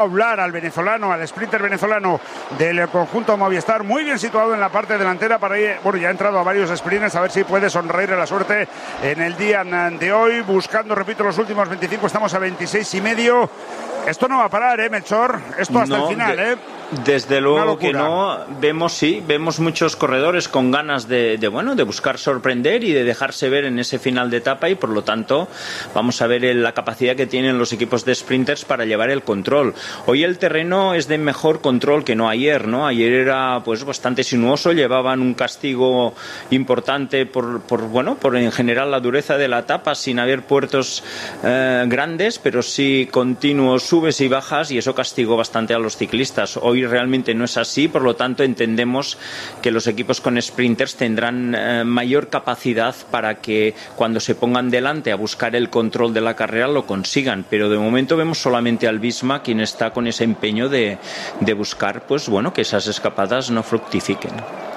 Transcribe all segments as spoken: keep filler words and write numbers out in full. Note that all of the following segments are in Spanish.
Hablar al venezolano, al sprinter venezolano del conjunto Movistar, muy bien situado en la parte delantera para ir, bueno, ya ha entrado a varios sprints, a ver si puede sonreír a la suerte en el día de hoy, buscando, repito, los últimos veinticinco, estamos a veintiséis y medio. Esto no va a parar, ¿eh, Melchor? Esto hasta no, el final, de, ¿eh? Desde luego que no. Vemos, sí, vemos muchos corredores con ganas de, de, bueno, de buscar sorprender y de dejarse ver en ese final de etapa, y por lo tanto vamos a ver la capacidad que tienen los equipos de sprinters para llevar el control. Hoy el terreno es de mejor control que no ayer, ¿no? Ayer era pues bastante sinuoso, llevaban un castigo importante por, por bueno, por en general la dureza de la etapa, sin haber puertos eh, grandes, pero sí continuos subes y bajas, y eso castigó bastante a los ciclistas. Hoy realmente no es así, por lo tanto entendemos que los equipos con sprinters tendrán eh, mayor capacidad para que cuando se pongan delante a buscar el control de la carrera lo consigan, pero de momento vemos solamente al Visma quien está con ese empeño de, de buscar pues bueno que esas escapadas no fructifiquen.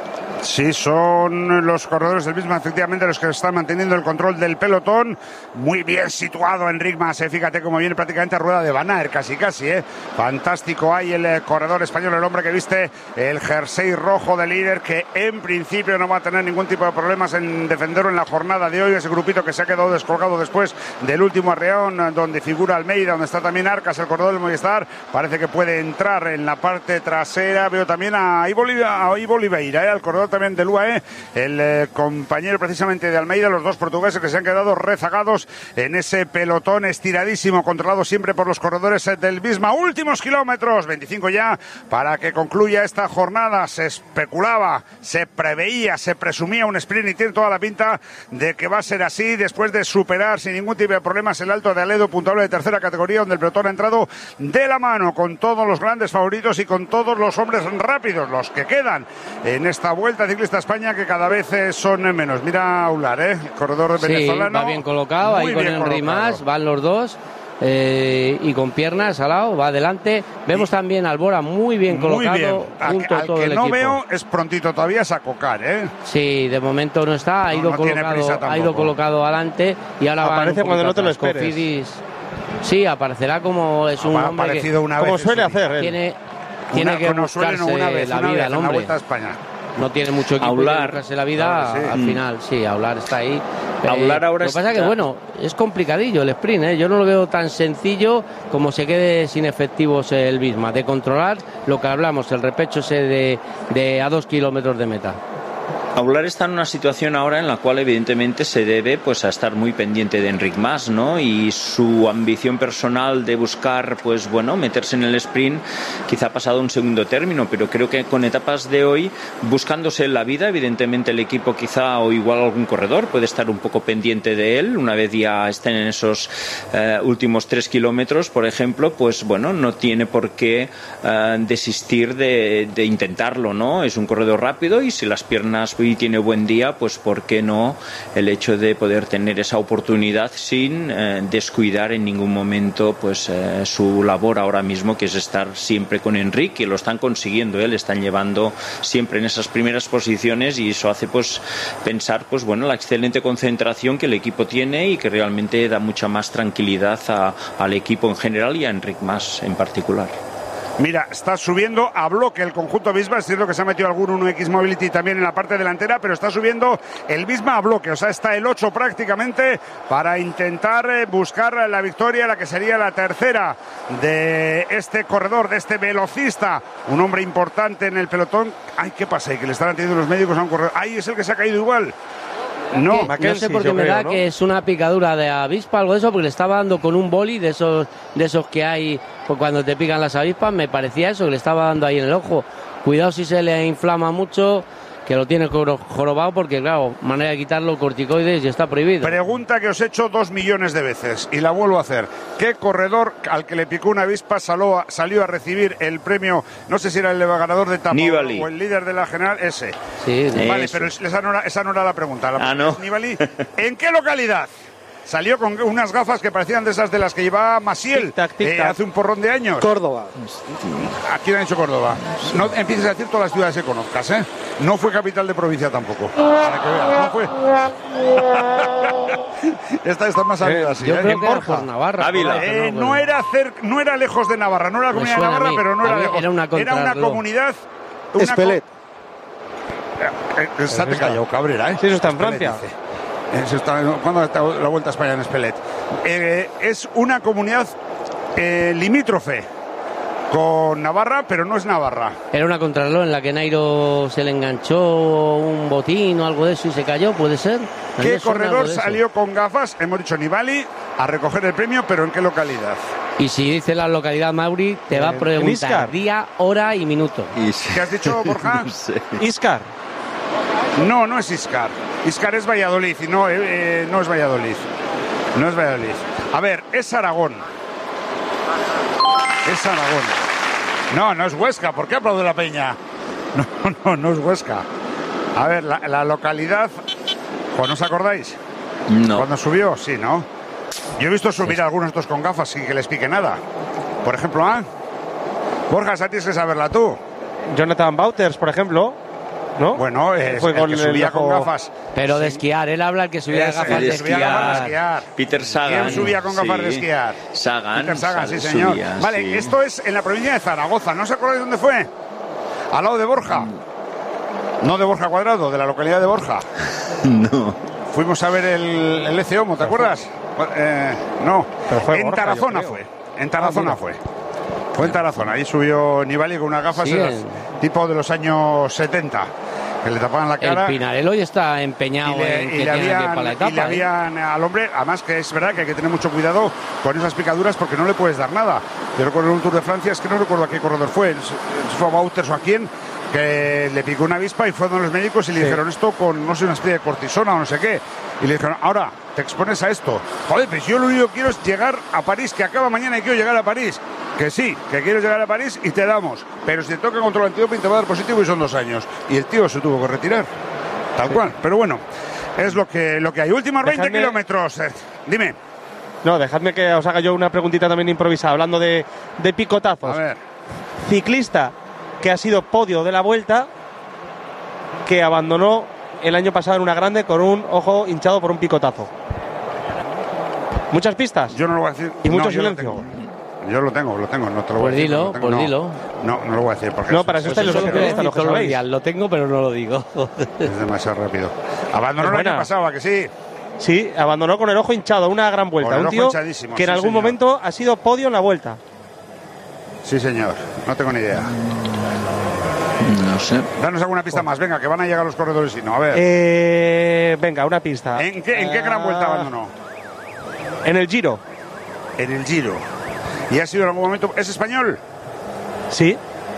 Sí, son los corredores del Visma, efectivamente, los que están manteniendo el control del pelotón. Muy bien situado Enric Mas, eh. Fíjate cómo viene prácticamente a rueda de Van Aert, casi casi, ¿eh? Fantástico ahí el eh, corredor español, el hombre que viste el jersey rojo de líder, que en principio no va a tener ningún tipo de problemas en defenderlo en la jornada de hoy. Ese grupito que se ha quedado descolgado después del último arreón, donde figura Almeida, donde está también Arcas, el corredor del Movistar. Parece que puede entrar en la parte trasera. Veo también a Ivo, a Ivo Oliveira, ¿eh? El corredor también del U A E, el eh, compañero precisamente de Almeida, los dos portugueses que se han quedado rezagados en ese pelotón estiradísimo, controlado siempre por los corredores del Visma. Últimos kilómetros, veinticinco ya, para que concluya esta jornada. Se especulaba, se preveía, se presumía un sprint, y tiene toda la pinta de que va a ser así, después de superar sin ningún tipo de problemas el Alto de Aledo, puntuable de tercera categoría, donde el pelotón ha entrado de la mano con todos los grandes favoritos y con todos los hombres rápidos, los que quedan en esta Vuelta Ciclista a España, que cada vez son menos. Mira a Aular, ¿eh? El corredor sí, venezolano. Va bien colocado, ahí con Enric Mas, van los dos. Eh, y con piernas al lado, va adelante. Vemos y también a Albora muy bien colocado. Muy bien. Junto a, a todo que el no equipo. veo es prontito todavía a Cocar, ¿eh? Sí, de momento no está, ha no, ido, no colocado, ha ido colocado adelante y ahora aparece va cuando no te lo esperes. Cofidis. Sí, aparecerá como es un ha hombre que, una como vez suele hacer él. Tiene, tiene una, que buscarse una vez, la una vida, vez, el hombre. Vuelta a España. No tiene mucho equipo Aular, que buscarse la vida, claro sí. al Mm. final sí, Aular está ahí. Aular eh, ahora lo que pasa está... que bueno, es complicadillo el sprint, ¿eh? Yo no lo veo tan sencillo como se quede sin efectivos el Visma, de controlar lo que hablamos, el repecho ese de, de a dos kilómetros de meta. Aular está en una situación ahora en la cual evidentemente se debe pues a estar muy pendiente de Enric Mas, ¿no? Y su ambición personal de buscar pues bueno meterse en el sprint quizá ha pasado a un segundo término, pero creo que con etapas de hoy, buscándose la vida, evidentemente el equipo quizá o igual algún corredor puede estar un poco pendiente de él una vez ya estén en esos eh, últimos tres kilómetros, por ejemplo, pues bueno, no tiene por qué eh, desistir de, de intentarlo, ¿no? Es un corredor rápido y si las piernas y tiene buen día, pues por qué no el hecho de poder tener esa oportunidad sin eh, descuidar en ningún momento pues eh, su labor ahora mismo, que es estar siempre con Enric, que lo están consiguiendo, ¿eh? Le están llevando siempre en esas primeras posiciones, y eso hace pues pensar pues bueno la excelente concentración que el equipo tiene y que realmente da mucha más tranquilidad a, al equipo en general y a Enric Mas en particular. Mira, está subiendo a bloque el conjunto Visma. Es cierto que se ha metido algún uno equis Mobility también en la parte delantera, pero está subiendo el Visma a bloque. O sea, está el ocho prácticamente para intentar buscar la victoria, la que sería la tercera de este corredor, de este velocista. Un hombre importante en el pelotón. Ay, ¿qué pasa? ¿Y que le están atendiendo los médicos a un corredor? Ay, es el que se ha caído igual. No, que, no sé por qué me creo, da ¿no? que es una picadura de avispa, algo de eso, porque le estaba dando con un boli de esos, de esos que hay pues cuando te pican las avispas. Me parecía eso, que le estaba dando ahí en el ojo. Cuidado si se le inflama mucho, que lo tiene jorobado, porque claro, manera de quitarlo, corticoides, y está prohibido. Pregunta que os he hecho dos millones de veces y la vuelvo a hacer. ¿Qué corredor al que le picó una avispa salió a, salió a recibir el premio? No sé si era el ganador de etapa Nibali. o el líder de la general, ese. Sí, vale, eso. pero esa no, era, esa no era la pregunta. La ah, ¿no? Nibali, ¿en qué localidad? Salió con unas gafas que parecían de esas de las que llevaba Maciel tic -tac, tic -tac. Eh, hace un porrón de años. Córdoba. ¿A quién ha dicho Córdoba? No empieces a decir todas las ciudades que conozcas, ¿eh? No fue capital de provincia tampoco. Para que veas, no fue. Esta está más arriba, eh, sí. Yo ¿eh? creo que era Borja. por Navarra. Ávila. Por ahí, Eh, no, no, pero- era cer- no era lejos de Navarra, no era la Me comunidad de suena a Navarra, mí. pero no era Había- lejos. era una Era una contrarreloj. comunidad. Una Espelet. co- eh, eh, se ha te callado, Cabrera, ¿eh? Sí, eso está en Espelet, Francia. dice. Eso está, ¿cuándo está la Vuelta a España en Espelet? Eh, es una comunidad eh, limítrofe con Navarra, pero no es Navarra. Era una contrarreloj en la que Nairo se le enganchó un botín o algo de eso y se cayó, ¿puede ser? A mí ¿Qué me suena algo corredor de eso. salió con gafas? Hemos dicho Nibali a recoger el premio, pero ¿en qué localidad? Y si dice la localidad, Mauri, te va a En preguntar Iscar. día, hora y minuto. Y ¿Qué has dicho, Borja? no sé. Iscar. No, no es Iscar. Iscar es Valladolid y no, eh, eh, no es Valladolid. No es Valladolid. A ver, es Aragón. Es Aragón. No, no es Huesca. ¿Por qué aplaude la peña? No, no, no es Huesca. A ver, la, la localidad... ¿Pues no os acordáis? No. Cuando subió, sí, ¿no? Yo he visto subir a algunos de estos con gafas sin que les pique nada. Por ejemplo, ¿ah? Borja, esa tienes que saberla tú. Jonathan Wouters, por ejemplo. ¿No? Bueno, es Fue el con que el subía ojo- con gafas. Pero de Sí. esquiar, él habla el que subía Ese, gafas el de que subía gafas de esquiar. esquiar. Peter Sagan. ¿Quién subía con gafas de sí. esquiar? Sagan. Peter Sagan, sí, sal- señor. subía, Vale, sí. esto es en la provincia de Zaragoza. ¿No os acordáis dónde fue? Al lado de Borja. No de Borja Cuadrado, de la localidad de Borja. No. Fuimos a ver el, el Ece Homo, ¿te acuerdas? Eh, no, Pero fue en Borja, Tarazona yo creo. fue. En Tarazona Ah, mira. fue. Fue en Tarazona. Ahí subió Nibali con unas gafas Sí, de las- en- tipo de los años setenta, que le tapaban la El cara. Pinarello hoy está empeñado Y le, en y que le tiene que ir habían, para la y etapa. le ¿eh? habían al hombre, además que es verdad que hay que tener mucho cuidado con esas picaduras porque no le puedes dar nada. Yo recuerdo en un Tour de Francia, es que no recuerdo a qué corredor fue, si fue a Wouters o a quién, que le picó una avispa y fueron los médicos y le Sí. dijeron esto con, no sé, una especie de cortisona o no sé qué. Y le dijeron, ahora te expones a esto. Joder, pues yo lo único que quiero es llegar a París, que acaba mañana y quiero llegar a París. Que sí, que quiero llegar a París y te damos. Pero si te toca control antidoping te va a dar positivo y son dos años. Y el tío se tuvo que retirar. Tal cual. Pero bueno, es lo que, lo que hay. Últimos veinte Dejadme- kilómetros. Eh, Dime. No, dejadme que os haga yo una preguntita también improvisada, hablando de, de picotazos. A ver. Ciclista que ha sido podio de la Vuelta, que abandonó el año pasado en una grande con un ojo hinchado por un picotazo. Muchas pistas. Yo no lo voy a decir. Y mucho No, yo lo silencio. tengo. Yo lo tengo, lo tengo. No te lo voy Pues a decir. dilo, lo tengo, pues no. dilo. No, no lo voy a decir. Porque No, es- para eso es- estáis los es- Eso lo especialistas, quiero lo decir que todos los sabéis. días. Lo tengo, pero no lo digo. Es demasiado rápido. Abandonó Es el año buena. pasado, ¿a que sí? Sí, abandonó con el ojo hinchado una gran vuelta. Con el Un ojo tío hinchadísimo, que en sí, algún señor. momento ha sido podio en la Vuelta. Sí, señor. No tengo ni idea. No sé. Danos alguna pista más. Venga, que van a llegar los corredores y no. A ver. Eh, venga, una pista. ¿En qué, en qué gran vuelta Ah, abandonó? En el Giro. En el Giro. ¿Y ha sido en algún momento? ¿Es español? Sí.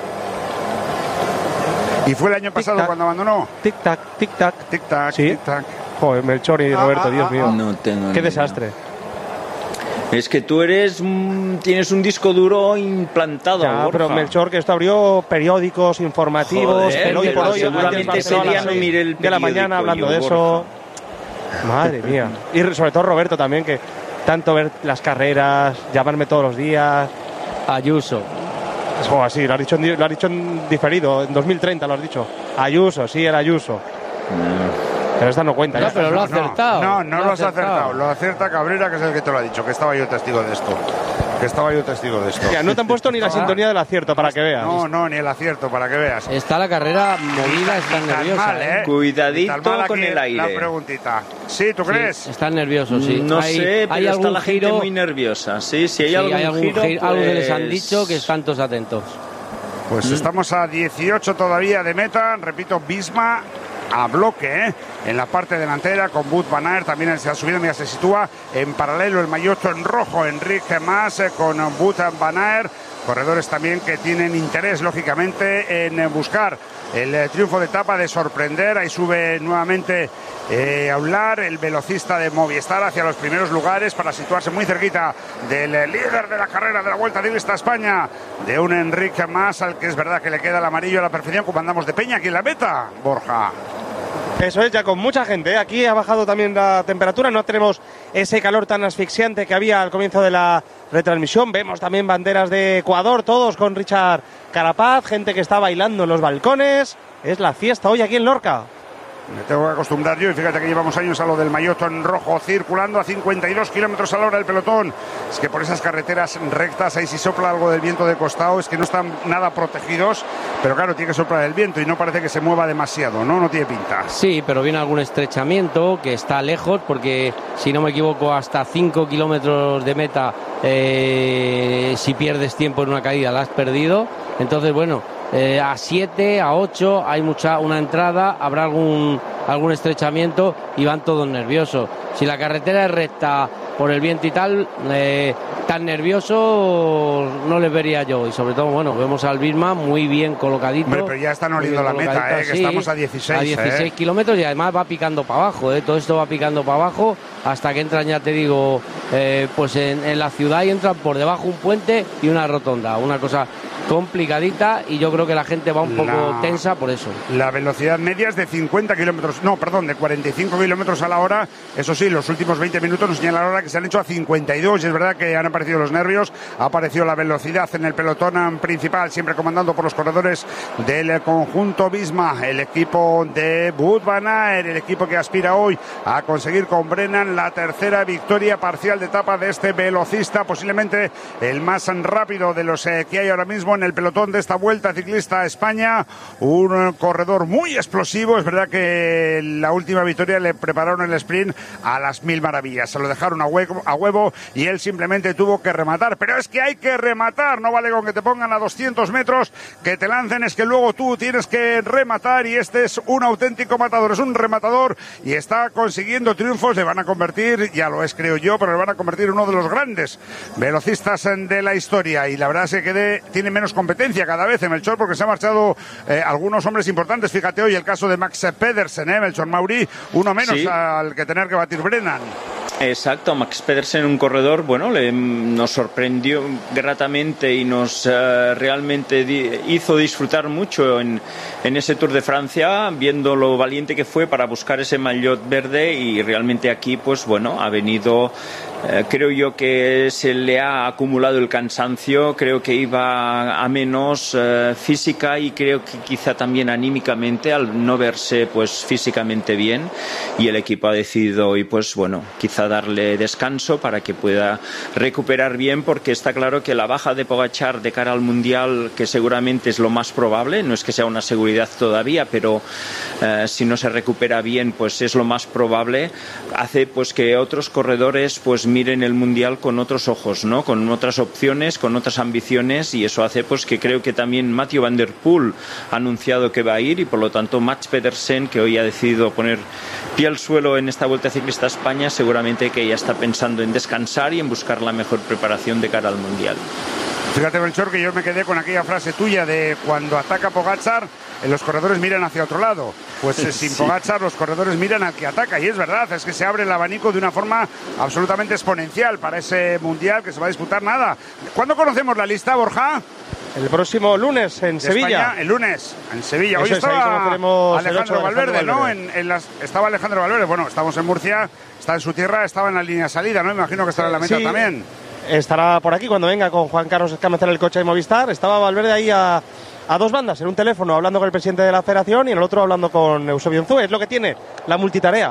¿Y fue el año pasado Tic-tac. cuando abandonó? Tic-tac, tic-tac. Tic-tac, Sí. tic-tac. Joder, Melchor y Roberto, Dios mío. No tengo Qué ni desastre. idea. Es que tú eres un- tienes un disco duro implantado. Ya, Borja. pero Melchor, que esto abrió periódicos informativos, Joder, pero hoy pero por hoy, seguramente antes ese Barcelona, día no sí, miré el de la mañana periódico hablando yo, de eso. Madre mía. Y sobre todo Roberto también, que tanto ver las carreras, llamarme todos los días. Ayuso. Oh, así, lo has dicho, en di- lo has dicho en diferido, en dos mil treinta lo has dicho. Ayuso, sí, era Ayuso. Pero esta no cuenta. No, ya. pero lo ha acertado. No, no, Lo lo ha has acertado. acertado. Lo acierta Cabrera, que es el que te lo ha dicho, que estaba yo testigo de esto. Que estaba yo testigo de esto. Mira, no te han puesto ni la Ah. sintonía del acierto para que veas. No, no, ni el acierto, para que veas. Está la carrera movida, está Ni tan nerviosa. mal, ¿eh? ¿eh? Cuidadito Ni tan mal con aquí el aire. La preguntita. Sí, ¿tú Sí, crees? están nerviosos, sí. No hay, sé, pero hay está algún la gente giro, muy nerviosa. Sí, si hay sí, algún, hay algún giro, giro, algo que les han pues- dicho que están todos atentos. Pues estamos a dieciocho todavía de meta. Repito, Visma a bloque, ¿eh? En la parte delantera con Wout van Aert también se ha subido, mira, se sitúa en paralelo el maillot en rojo Enrique Mas eh, con Wout van Aert, corredores también que tienen interés lógicamente en eh, buscar el eh, triunfo de etapa, de sorprender. Ahí sube nuevamente eh, Aular, el velocista de Movistar, hacia los primeros lugares para situarse muy cerquita del eh, líder de la carrera de la Vuelta Ciclista a España, de un Enrique Mas, al que es verdad que le queda el amarillo a la perfección, como andamos de peña aquí en la meta, Borja. Eso es, ya con mucha gente, ¿eh? Aquí ha bajado también la temperatura, no tenemos ese calor tan asfixiante que había al comienzo de la retransmisión. Vemos también banderas de Ecuador, todos con Richard Carapaz, gente que está bailando en los balcones. Es la fiesta hoy aquí en Lorca. Me tengo que acostumbrar yo y fíjate que llevamos años a lo del maillot en rojo, circulando a cincuenta y dos kilómetros a la hora el pelotón. Es que por esas carreteras rectas ahí si sopla algo del viento de costado, es que no están nada protegidos, pero claro, tiene que soplar el viento y no parece que se mueva demasiado, ¿no? No tiene pinta. Sí, pero viene algún estrechamiento que está lejos, porque si no me equivoco hasta cinco kilómetros de meta, eh, si pierdes tiempo en una caída la has perdido. Entonces, bueno, Eh, a siete, a ocho hay mucha una entrada, habrá algún algún estrechamiento y van todos nerviosos. Si la carretera es recta por el viento y tal, eh, tan nerviosos no les vería yo. Y sobre todo, bueno, vemos al Visma muy bien colocadito. Hombre, pero ya están oliendo la meta, eh, que sí, estamos a dieciséis. A dieciséis eh. kilómetros y además va picando para abajo, eh, todo esto va picando para abajo hasta que entran, ya te digo, eh, pues en, en la ciudad y entran por debajo un puente y una rotonda, una cosa complicadita, y yo creo que la gente va un poco la, tensa por eso. La velocidad media es de cincuenta kilómetros, no, perdón, de cuarenta y cinco kilómetros a la hora. Eso sí, los últimos veinte minutos nos señalan ahora que se han hecho a cincuenta y dos, y es verdad que han aparecido los nervios, ha aparecido la velocidad en el pelotón principal, siempre comandando por los corredores del conjunto Visma, el equipo de Wout van Aert, el equipo que aspira hoy a conseguir con Brennan la tercera victoria parcial de etapa de este velocista, posiblemente el más rápido de los eh, que hay ahora mismo en el pelotón de esta Vuelta Ciclista a España, un corredor muy explosivo. Es verdad que la última victoria le prepararon el sprint a las mil maravillas, se lo dejaron a huevo, a huevo y él simplemente tuvo que rematar, pero es que hay que rematar, no vale con que te pongan a doscientos metros, que te lancen, es que luego tú tienes que rematar, y este es un auténtico matador, es un rematador y está consiguiendo triunfos. Le van a convertir, ya lo es creo yo, pero le van a convertir en uno de los grandes velocistas de la historia, y la verdad es que quede, tiene menos competencia cada vez en Melchor, porque se han marchado eh, algunos hombres importantes. Fíjate hoy el caso de Max Pedersen, eh, Melchor Mauri, uno menos sí. al que tener que batir Brennan. Exacto, Max Pedersen, un corredor, bueno, le, nos sorprendió gratamente y nos uh, realmente di, hizo disfrutar mucho en, en ese Tour de Francia, viendo lo valiente que fue para buscar ese maillot verde, y realmente aquí, pues bueno, ha venido, uh, creo yo que se le ha acumulado el cansancio, creo que iba a menos uh, física y creo que quizá también anímicamente, al no verse pues físicamente bien, y el equipo ha decidido hoy, pues bueno, quizá darle descanso para que pueda recuperar bien, porque está claro que la baja de Pogačar de cara al Mundial, que seguramente es lo más probable, no es que sea una seguridad todavía, pero eh, si no se recupera bien, pues es lo más probable, hace pues que otros corredores pues miren el Mundial con otros ojos, ¿no? Con otras opciones, con otras ambiciones, y eso hace pues que creo que también Mathieu van der Poel ha anunciado que va a ir, y por lo tanto Max Pedersen, que hoy ha decidido poner pie al suelo en esta Vuelta Ciclista a España, seguramente que ya está pensando en descansar y en buscar la mejor preparación de cara al Mundial. Fíjate, Melchor, que yo me quedé con aquella frase tuya de cuando ataca Pogačar, los corredores miran hacia otro lado. Pues eh, sin sí. Pogačar los corredores miran al que ataca, y es verdad, es que se abre el abanico de una forma absolutamente exponencial para ese Mundial que se va a disputar. Nada. ¿Cuándo conocemos la lista, Borja? El próximo lunes en de Sevilla. España, el lunes en Sevilla. Hoy Eso estaba es, Alejandro Valverde, Alejandro ¿no? Valverde. En, en las, estaba Alejandro Valverde. Bueno, estamos en Murcia, está en su tierra, estaba en la línea de salida, ¿no? Me imagino que estará en la meta sí, también. Estará por aquí cuando venga con Juan Carlos Escámez en el coche de Movistar. Estaba Valverde ahí a, a dos bandas, en un teléfono hablando con el presidente de la federación y en el otro hablando con Eusebio Unzúe. Es lo que tiene la multitarea.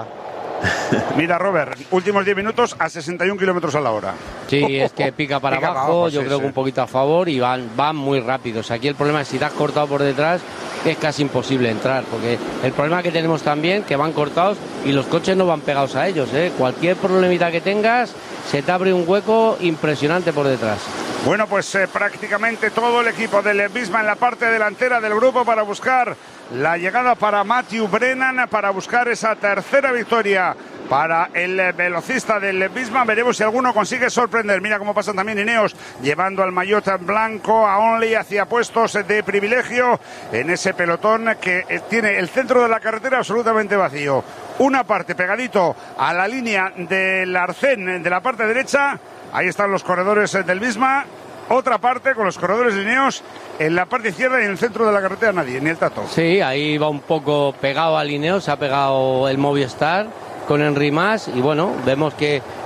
Mira, Robert, últimos diez minutos a sesenta y un kilómetros a la hora. Sí, es que pica para pica abajo, abajo, yo sí, creo sí. que un poquito a favor, y van, van muy rápidos. Aquí el problema es si te has cortado por detrás, es casi imposible entrar, porque el problema que tenemos también, que van cortados y los coches no van pegados a ellos, ¿eh? Cualquier problemita que tengas, se te abre un hueco impresionante por detrás. Bueno, pues eh, prácticamente todo el equipo del Visma en la parte delantera del grupo para buscar la llegada para Mathieu Brennan, para buscar esa tercera victoria para el velocista del Visma. Veremos si alguno consigue sorprender. Mira cómo pasan también Ineos, llevando al maillot blanco a Only hacia puestos de privilegio en ese pelotón que tiene el centro de la carretera absolutamente vacío. Una parte pegadito a la línea del arcén de la parte derecha, ahí están los corredores del Visma. Otra parte con los corredores de Ineos en la parte izquierda, y en el centro de la carretera nadie, ni el Tato. Sí, ahí va un poco pegado al Ineos, se ha pegado el Movistar con Henry Mas, y bueno, vemos que,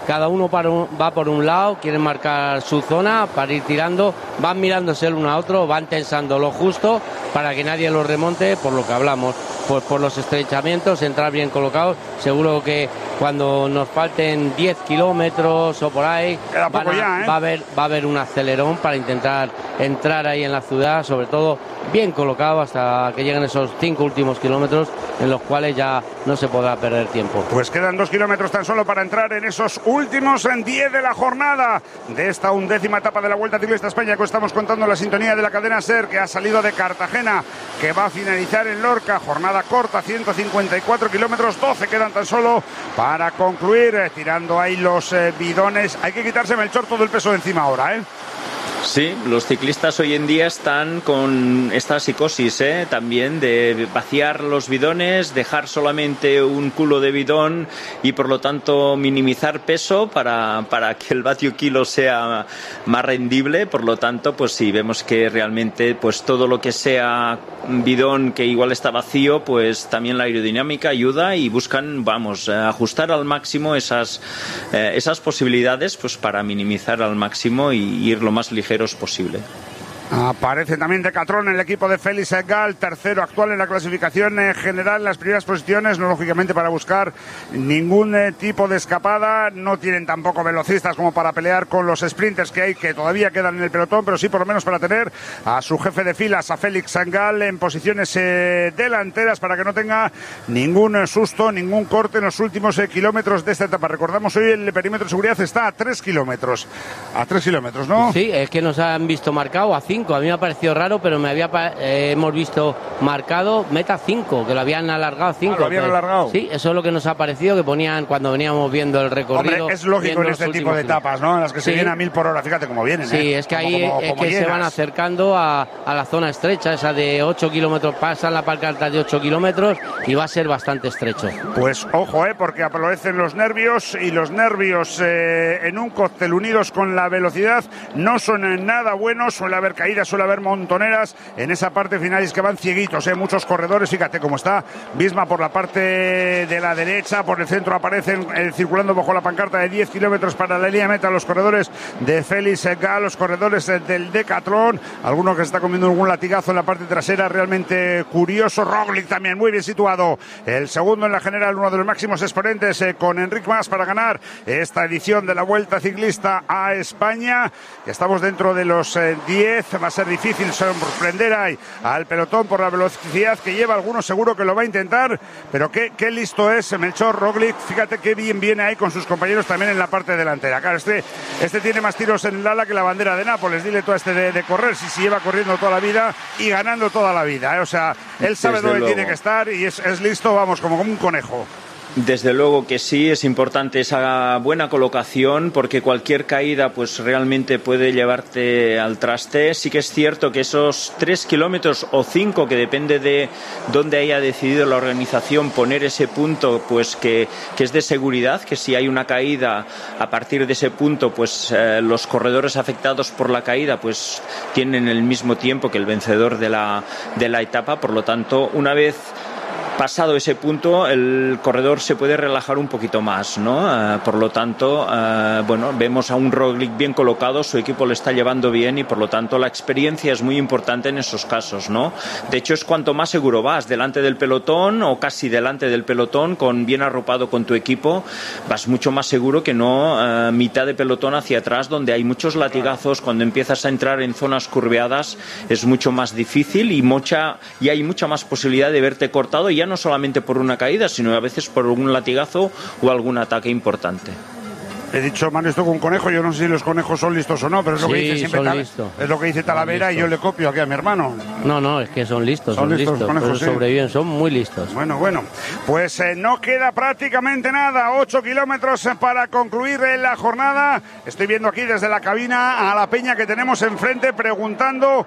cada uno para un, va por un lado, quieren marcar su zona para ir tirando, van mirándose el uno a otro, van tensando lo justo para que nadie los remonte, por lo que hablamos, pues por los estrechamientos, entrar bien colocados. Seguro que cuando nos falten diez kilómetros o por ahí, Queda poco van a, ya, ¿eh? va a haber va a haber un acelerón para intentar entrar ahí en la ciudad, sobre todo bien colocado hasta que lleguen esos cinco últimos kilómetros en los cuales ya no se podrá perder tiempo. Pues quedan dos kilómetros tan solo para entrar en esos últimos en diez de la jornada de esta undécima etapa de la Vuelta Ciclista España, que estamos contando la sintonía de la cadena SER, que ha salido de Cartagena, que va a finalizar en Lorca. Jornada corta, ciento cincuenta y cuatro kilómetros, doce quedan tan solo para concluir, eh, tirando ahí los eh, bidones. Hay que quitarse, Melchor, todo el peso de encima ahora, ¿eh? Sí, los ciclistas hoy en día están con esta psicosis, ¿eh? También de vaciar los bidones, dejar solamente un culo de bidón y por lo tanto minimizar peso para, para que el vatio kilo sea más rendible. Por lo tanto, pues sí, vemos que realmente pues todo lo que sea bidón que igual está vacío, pues también la aerodinámica ayuda y buscan, vamos, ajustar al máximo esas, eh, esas posibilidades pues para minimizar al máximo y ir lo más ligero posible. Aparece también Decathlon en el equipo de Félix Gal, tercero actual en la clasificación eh, general, en las primeras posiciones, no lógicamente para buscar ningún eh, tipo de escapada. No tienen tampoco velocistas como para pelear con los sprinters que hay, que todavía quedan en el pelotón, pero sí por lo menos para tener a su jefe de filas, a Félix Gal, en posiciones eh, delanteras para que no tenga ningún eh, susto, ningún corte en los últimos eh, kilómetros de esta etapa. Recordamos, hoy el perímetro de seguridad está a tres kilómetros, a tres kilómetros, ¿no? Sí, es que nos han visto marcado a cinco. A mí me ha parecido raro, pero me había eh, hemos visto marcado meta cinco, que lo habían alargado cinco. Ah, ¿lo habían alargado? Sí, eso es lo que nos ha parecido, que ponían cuando veníamos viendo el recorrido. Hombre, es lógico en este tipo de etapas, ¿no? En las que sí. se viene a mil por hora, fíjate cómo vienen, ¿eh? Sí, es que como, ahí como, es como que llenas. se van acercando a, a la zona estrecha, esa de ocho kilómetros, pasan la pancarta de ocho kilómetros y va a ser bastante estrecho. Pues ojo, ¿eh? Porque aparecen los nervios, y los nervios eh, en un cóctel unidos con la velocidad no son nada buenos. Suele haber caídas, suele haber montoneras en esa parte final, y es que van cieguitos, ¿eh? Muchos corredores, fíjate cómo está Visma por la parte de la derecha, por el centro aparecen eh, circulando bajo la pancarta de diez kilómetros para la línea de meta los corredores de Félix Gal, los corredores eh, del Decathlon, alguno que está comiendo algún latigazo en la parte trasera, realmente curioso. Roglic también muy bien situado, el segundo en la general, uno de los máximos exponentes, eh, con Enric Mas para ganar esta edición de la Vuelta Ciclista a España. Estamos dentro de los eh, diez, va a ser difícil sorprender ahí al pelotón por la velocidad que lleva. Algunos seguro que lo va a intentar, pero qué, qué listo es Melchor Roglic. Fíjate qué bien viene ahí con sus compañeros también en la parte delantera. Claro, este, este tiene más tiros en el ala que la bandera de Nápoles. Dile tú a este de, de correr, si se lleva corriendo toda la vida y ganando toda la vida, ¿eh? O sea, él sabe Desde dónde luego. tiene que estar y es, es listo, vamos, como un conejo. Desde luego que sí, es importante esa buena colocación, porque cualquier caída pues realmente puede llevarte al traste. Sí que es cierto que esos tres kilómetros o cinco, que depende de dónde haya decidido la organización poner ese punto, pues que, que es de seguridad, que si hay una caída a partir de ese punto, pues eh, los corredores afectados por la caída pues tienen el mismo tiempo que el vencedor de la, de la etapa. Por lo tanto, una vez pasado ese punto, el corredor se puede relajar un poquito más, ¿no? Uh, por lo tanto, uh, bueno, vemos a un Roglic bien colocado, su equipo le está llevando bien y por lo tanto la experiencia es muy importante en esos casos, ¿no? De hecho, es cuanto más seguro vas delante del pelotón o casi delante del pelotón, con bien arropado con tu equipo, vas mucho más seguro que no uh, mitad de pelotón hacia atrás, donde hay muchos latigazos. Cuando empiezas a entrar en zonas curveadas es mucho más difícil y mucha y hay mucha más posibilidad de verte cortado, ya no solamente por una caída, sino a veces por un latigazo o algún ataque importante. He dicho, Mario, esto con un conejo, yo no sé si los conejos son listos o no, pero es lo Sí, que dice siempre son Tal- listos. es lo que dice Talavera, y yo le copio aquí a mi hermano. No, no, es que son listos, Son son, listos listos, los conejos, por eso sí. sobreviven, son muy listos. Bueno, bueno, pues eh, no queda prácticamente nada, ocho kilómetros eh, para concluir eh, la jornada. Estoy viendo aquí desde la cabina a la peña que tenemos enfrente preguntando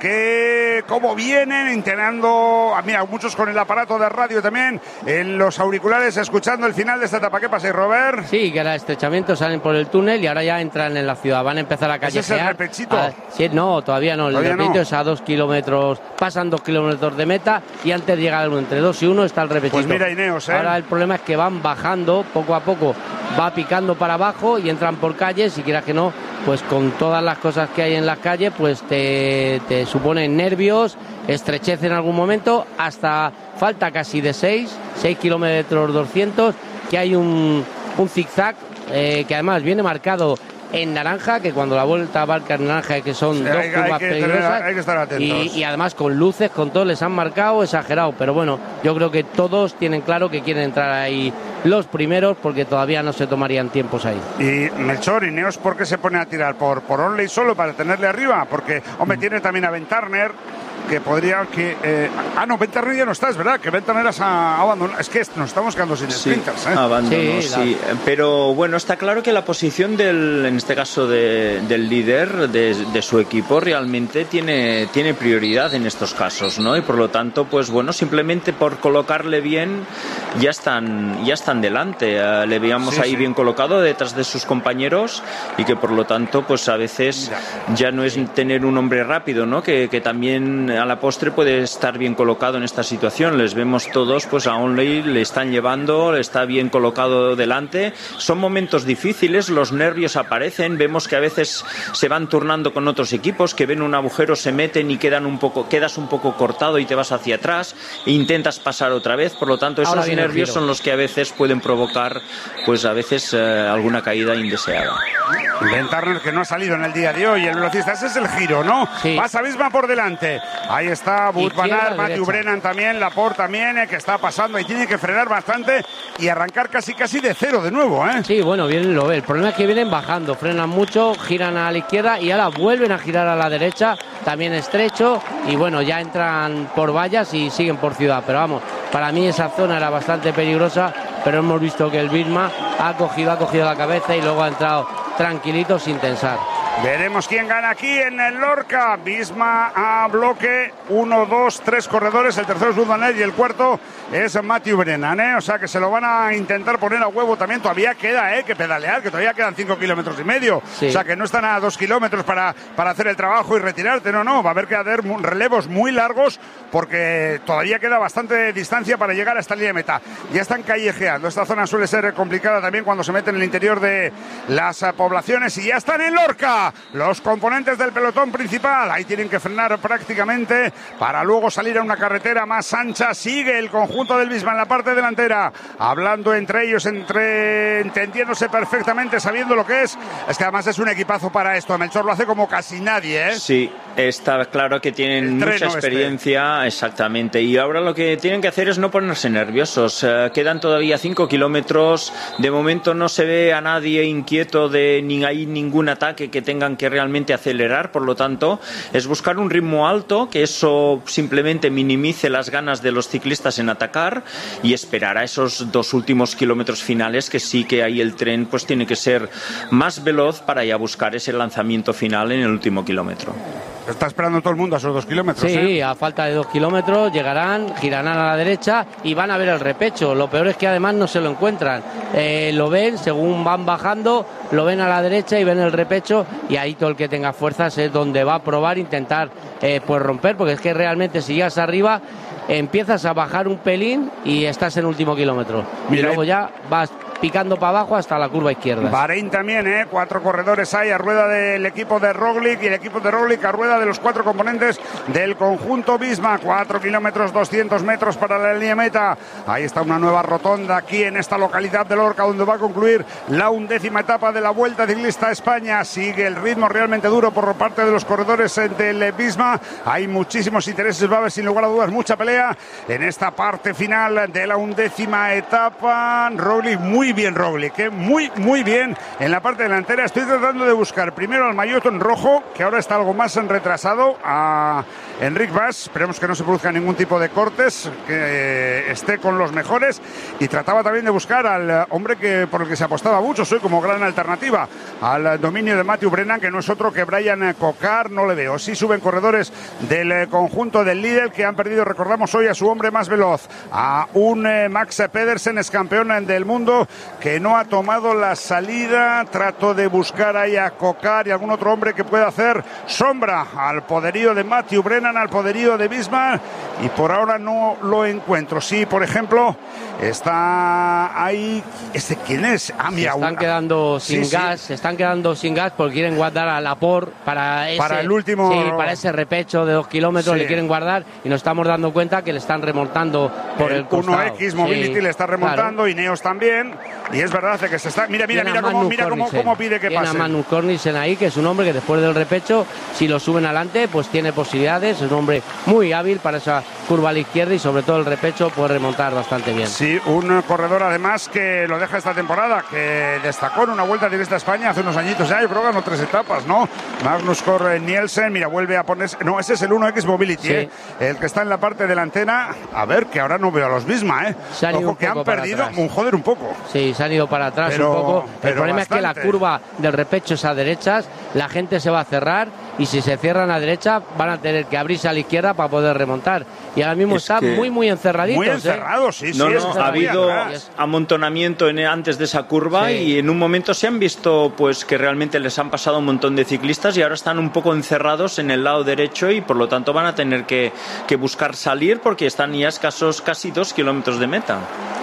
que cómo vienen, intentando, mira, muchos con el aparato de radio también, en los auriculares, escuchando el final de esta etapa. ¿Qué pasa, Robert? Sí, que el estrechamiento momento salen por el túnel y ahora ya entran en la ciudad. Van a empezar a callejear. ¿Ese es el repechito? A, sí, no, todavía no. El ¿Todavía repechito no? es a dos kilómetros, pasan dos kilómetros de meta y antes de llegar entre dos y uno está el repechito. Pues mira, Ineos, ¿eh? Ahora el problema es que van bajando poco a poco, va picando para abajo y entran por calles, y quieras que no, pues con todas las cosas que hay en las calles, pues te, te suponen nervios, estrechez en algún momento, hasta falta casi de seis kilómetros doscientos, que hay un, un zigzag eh, que además viene marcado en naranja, que cuando la vuelta marca en naranja, que son Sí, dos hay, curvas hay que peligrosas, tener, hay que estar atentos. y, y además con luces, con todo, les han marcado exagerado, pero bueno, yo creo que todos tienen claro que quieren entrar ahí los primeros, porque todavía no se tomarían tiempos ahí. Y Melchor, Ineos, ¿por qué se pone a tirar? ¿Por, por Onley solo para tenerle arriba? Porque, hombre, tiene también a Ben Turner, que podría que... Eh, ah, no, Ben Turner ya no está, es verdad, que Ben Turner ha abandonado. Es que nos estamos quedando sin Sí, sprinters, ¿eh? abandonó, Sí, sí. la- Pero bueno, está claro que la posición del, en este caso de- del líder de, de su equipo realmente tiene, tiene prioridad en estos casos, ¿no? Y por lo tanto, pues bueno, simplemente por colocarle bien ya están, ya están delante. Eh, le veíamos Sí, ahí sí. bien colocado detrás de sus compañeros, y que por lo tanto, pues a veces ya no es tener un hombre rápido, ¿no? Que, que también a la postre puede estar bien colocado en esta situación. Les vemos todos, pues a Onley le están llevando, le está bien colocado delante. Son momentos difíciles, los nervios aparecen, vemos que a veces se van turnando con otros equipos, que ven un agujero, se meten y quedan un poco, quedas un poco cortado y te vas hacia atrás e intentas pasar otra vez. Por lo tanto, Ahora esos viene el nervios giro. son los que a veces pueden provocar, pues a veces eh, alguna caída indeseada. Ben Turner, que no ha salido en el día de hoy, el velocista. Ese es el giro, ¿no? Sí. Pasa Visma por delante. Ahí está Wout van Izquierda, Aert, Matthew derecha. Brennan también, Laporte también, eh, que está pasando y tiene que frenar bastante y arrancar casi casi de cero de nuevo, ¿eh? Sí, bueno, vienen, lo ve. El problema es que vienen bajando, frenan mucho, giran a la izquierda y ahora vuelven a girar a la derecha, también estrecho, y bueno, ya entran por vallas y siguen por ciudad. Pero vamos, para mí esa zona era bastante peligrosa, pero hemos visto que el Visma ha cogido, ha cogido la cabeza y luego ha entrado tranquilito sin tensar. Veremos quién gana aquí en el Lorca. Visma a bloque, uno, dos, tres corredores. El tercero es Wout van Aert y el cuarto es Matthew Brennan, ¿eh? O sea que se lo van a intentar poner a huevo también. Todavía queda, ¿eh? Que pedalear, que todavía quedan cinco kilómetros y medio. Sí. O sea que no están a dos kilómetros para, para hacer el trabajo y retirarte. No, no, va a haber que hacer mu- relevos muy largos, porque todavía queda bastante distancia para llegar a esta línea de meta. Ya están callejeando. Esta zona suele ser complicada también cuando se meten en el interior de las eh, poblaciones, y ya están en Lorca los componentes del pelotón principal. Ahí tienen que frenar prácticamente para luego salir a una carretera más ancha. Sigue el conjunto del Visma en la parte delantera, hablando entre ellos, entre entendiéndose perfectamente, sabiendo lo que es. Es que además es un equipazo para esto. Melchor lo hace como casi nadie, ¿eh? Sí, está claro que tienen El mucha treno este. experiencia, exactamente. Y ahora lo que tienen que hacer es no ponerse nerviosos. Eh, quedan todavía cinco kilómetros. De momento no se ve a nadie inquieto, de ni hay ningún ataque que tengan que realmente acelerar. Por lo tanto, es buscar un ritmo alto, que eso simplemente minimice las ganas de los ciclistas en atacar, y esperar a esos dos últimos kilómetros finales, que sí que ahí el tren pues tiene que ser más veloz para ya buscar ese lanzamiento final en el último kilómetro. Está esperando todo el mundo a esos dos kilómetros, Sí, ¿eh? a falta de dos kilómetros llegarán, girarán a la derecha y van a ver el repecho. Lo peor es que además no se lo encuentran. Eh, lo ven, según van bajando, lo ven a la derecha y ven el repecho, y ahí todo el que tenga fuerzas es donde va a probar, intentar eh, pues romper, porque es que realmente si llegas arriba empiezas a bajar un pelín y estás en último kilómetro. Mira, y luego ya vas picando para abajo hasta la curva izquierda. Bahrein también, ¿eh? Cuatro corredores hay a rueda del equipo de Roglic, y el equipo de Roglic a rueda de los cuatro componentes del conjunto Visma. Cuatro kilómetros, doscientos metros para la línea meta. Ahí está una nueva rotonda aquí en esta localidad de Lorca, donde va a concluir la undécima etapa de la Vuelta Ciclista a España. Sigue el ritmo realmente duro por parte de los corredores del Visma. Hay muchísimos intereses, va a haber sin lugar a dudas mucha pelea en esta parte final de la undécima etapa. Roglic, muy bien Roglic, ¿eh? muy muy bien en la parte delantera. Estoy tratando de buscar primero al maillot en rojo, que ahora está algo más retrasado, a Enric Mas. Esperemos que no se produzca ningún tipo de cortes, que eh, esté con los mejores, y trataba también de buscar al eh, hombre que por el que se apostaba mucho, soy como gran alternativa al eh, dominio de Matthew Brennan, que no es otro que Brian eh, Cocar. No le veo. Sí suben corredores del eh, conjunto del líder, que han perdido, recordamos hoy, a su hombre más veloz, a un eh, Max Pedersen, es campeón del mundo, que no ha tomado la salida. Trato de buscar ahí a Cocar y algún otro hombre que pueda hacer sombra al poderío de Matthew Brennan, al poderío de Bismarck, y por ahora no lo encuentro. Sí, por ejemplo, está ahí. ¿Este quién es? Ah, mira, se están una... quedando sin sí, gas, sí. se están quedando sin gas porque quieren guardar a Laporte para ese, para el último. Sí, para ese repecho de dos kilómetros, sí. le quieren guardar y nos estamos dando cuenta que le están remontando por el, el costado. uno equis Mobility sí, le está remontando, claro. Ineos también. Y es verdad que se está. Mira, mira, mira cómo, mira cómo, cómo pide que tiene pase. A Manu Cornissen ahí, que es un hombre que después del repecho, si lo suben adelante, pues tiene posibilidades. Es un hombre muy hábil para esa curva a la izquierda y sobre todo el repecho puede remontar bastante bien. Sí, un corredor además que lo deja esta temporada, que destacó en una vuelta directa a España hace unos añitos ya. Yo creo que ganó tres etapas, ¿no? Magnus Corre Nielsen, mira, vuelve a ponerse. No, ese es el uno equis Mobility, sí. ¿eh? El que está en la parte delantera. A ver, que ahora no veo a los Bisma, ¿eh? Ojo, que han perdido, un joder, un poco. Sí, se han ido para atrás pero, un poco. El problema bastante. Es que la curva del repecho es a derechas, la gente se va a cerrar y si se cierran a derecha van a tener que abrirse a la izquierda para poder remontar. Y ahora mismo es está muy, muy encerraditos. Muy encerrados, ¿eh? sí, no, sí. No, ha habido atrás. amontonamiento en, antes de esa curva sí. y en un momento se han visto pues que realmente les han pasado un montón de ciclistas y ahora están un poco encerrados en el lado derecho y por lo tanto van a tener que, que buscar salir porque están ya escasos casi dos kilómetros de meta.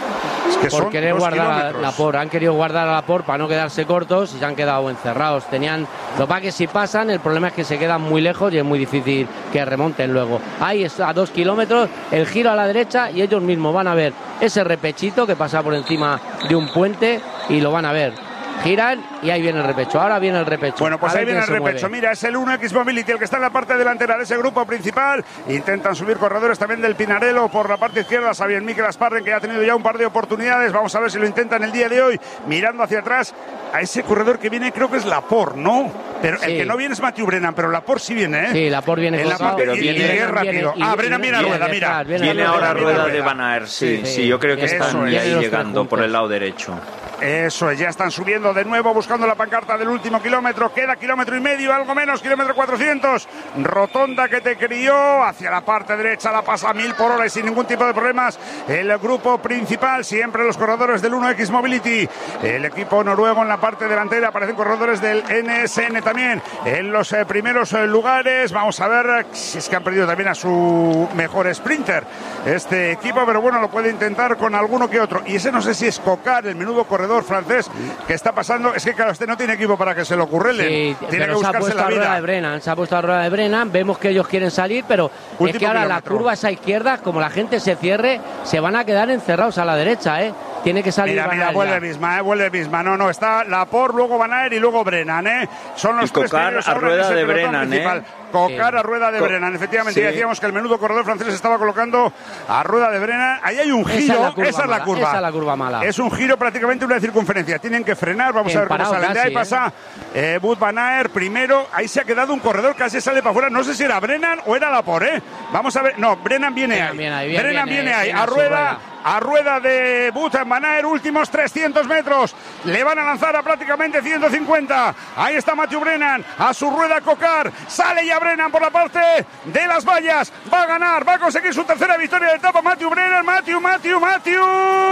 Es que por querer guardar a Laporte, han querido guardar a Laporte para no quedarse cortos y se han quedado encerrados. Tenían, lo que pasa es que si pasan, el problema es que se quedan muy lejos y es muy difícil que remonten luego. Ahí está, a dos kilómetros, el giro a la derecha y ellos mismos van a ver ese repechito que pasa por encima de un puente y lo van a ver. Giran y ahí viene el repecho. Ahora viene el repecho. Bueno, pues ahí viene el repecho. Mueve. Mira, es el uno equis Mobility el que está en la parte delantera de ese grupo principal. Intentan subir corredores también del Pinarello por la parte izquierda. Xavier Mikel Asparren, que ha tenido ya un par de oportunidades. Vamos a ver si lo intentan el día de hoy. Mirando hacia atrás a ese corredor que viene, creo que es Laporte, ¿no? Pero sí. El que no viene es Matthew Brennan, pero Laporte sí viene, ¿eh? Sí, Laporte viene en la parte, pero y, viene, y es rápido. Y, ah, Brennan viene a rueda, viene, mira. Viene, viene ahora a rueda de Van Aert, sí, sí, sí, yo creo que están ahí llegando por el lado derecho. Eso es, ya están subiendo de nuevo buscando la pancarta del último kilómetro. Queda kilómetro y medio, algo menos, kilómetro cuatrocientos. Rotonda que te crió hacia la parte derecha, la pasa a mil por hora y sin ningún tipo de problemas. El grupo principal, siempre los corredores del uno equis Mobility. El equipo noruego en la parte delantera, aparecen corredores del N S N también en los eh, primeros eh, lugares. Vamos a ver si es que han perdido también a su mejor sprinter este equipo, pero bueno, lo puede intentar con alguno que otro. Y ese no sé si es Cocar, el menudo corredor francés que está pasando. Es que claro, este no tiene equipo para que se lo ocurrele. Sí, tiene que buscarse la vida. De Brennan, se ha puesto a rueda de Brennan. Vemos que ellos quieren salir, pero último es que ahora kilómetro. La curva esa izquierda, como la gente se cierre, se van a quedar encerrados a la derecha, ¿eh? Tiene que salir. Mira, Van mira, Aert vuelve ya. Bisma, eh, vuelve Bisma. No, no, está Laporte, luego Van Aert y luego Brennan, ¿eh? Son los y tres Cocar primeros a rueda de Brennan, principal. ¿eh? Cocar sí. a rueda de Co Brennan, efectivamente. Sí. Ya decíamos que el menudo corredor francés estaba colocando a rueda de Brennan. Ahí hay un giro, esa es la curva, esa es la mala, curva. Esa es la curva mala. Es un giro prácticamente una circunferencia. Tienen que frenar, vamos en a ver cómo salen. De ahí casi, pasa eh, Wout Van Aert primero. Ahí se ha quedado un corredor, casi sale para afuera. No sé si era Brennan o era Laporte, ¿eh? Vamos a ver. No, Brennan viene Brennan ahí. viene ahí, bien, Brennan viene, viene ahí, viene a a su rueda. rueda. A rueda de Wout Van Aert, últimos trescientos metros. Le van a lanzar a prácticamente ciento cincuenta. Ahí está Matthew Brennan. A su rueda Cocar. Sale ya Brennan por la parte de las vallas. Va a ganar. Va a conseguir su tercera victoria de etapa. Matthew Brennan. Matthew, Matthew, Matthew.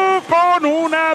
Con una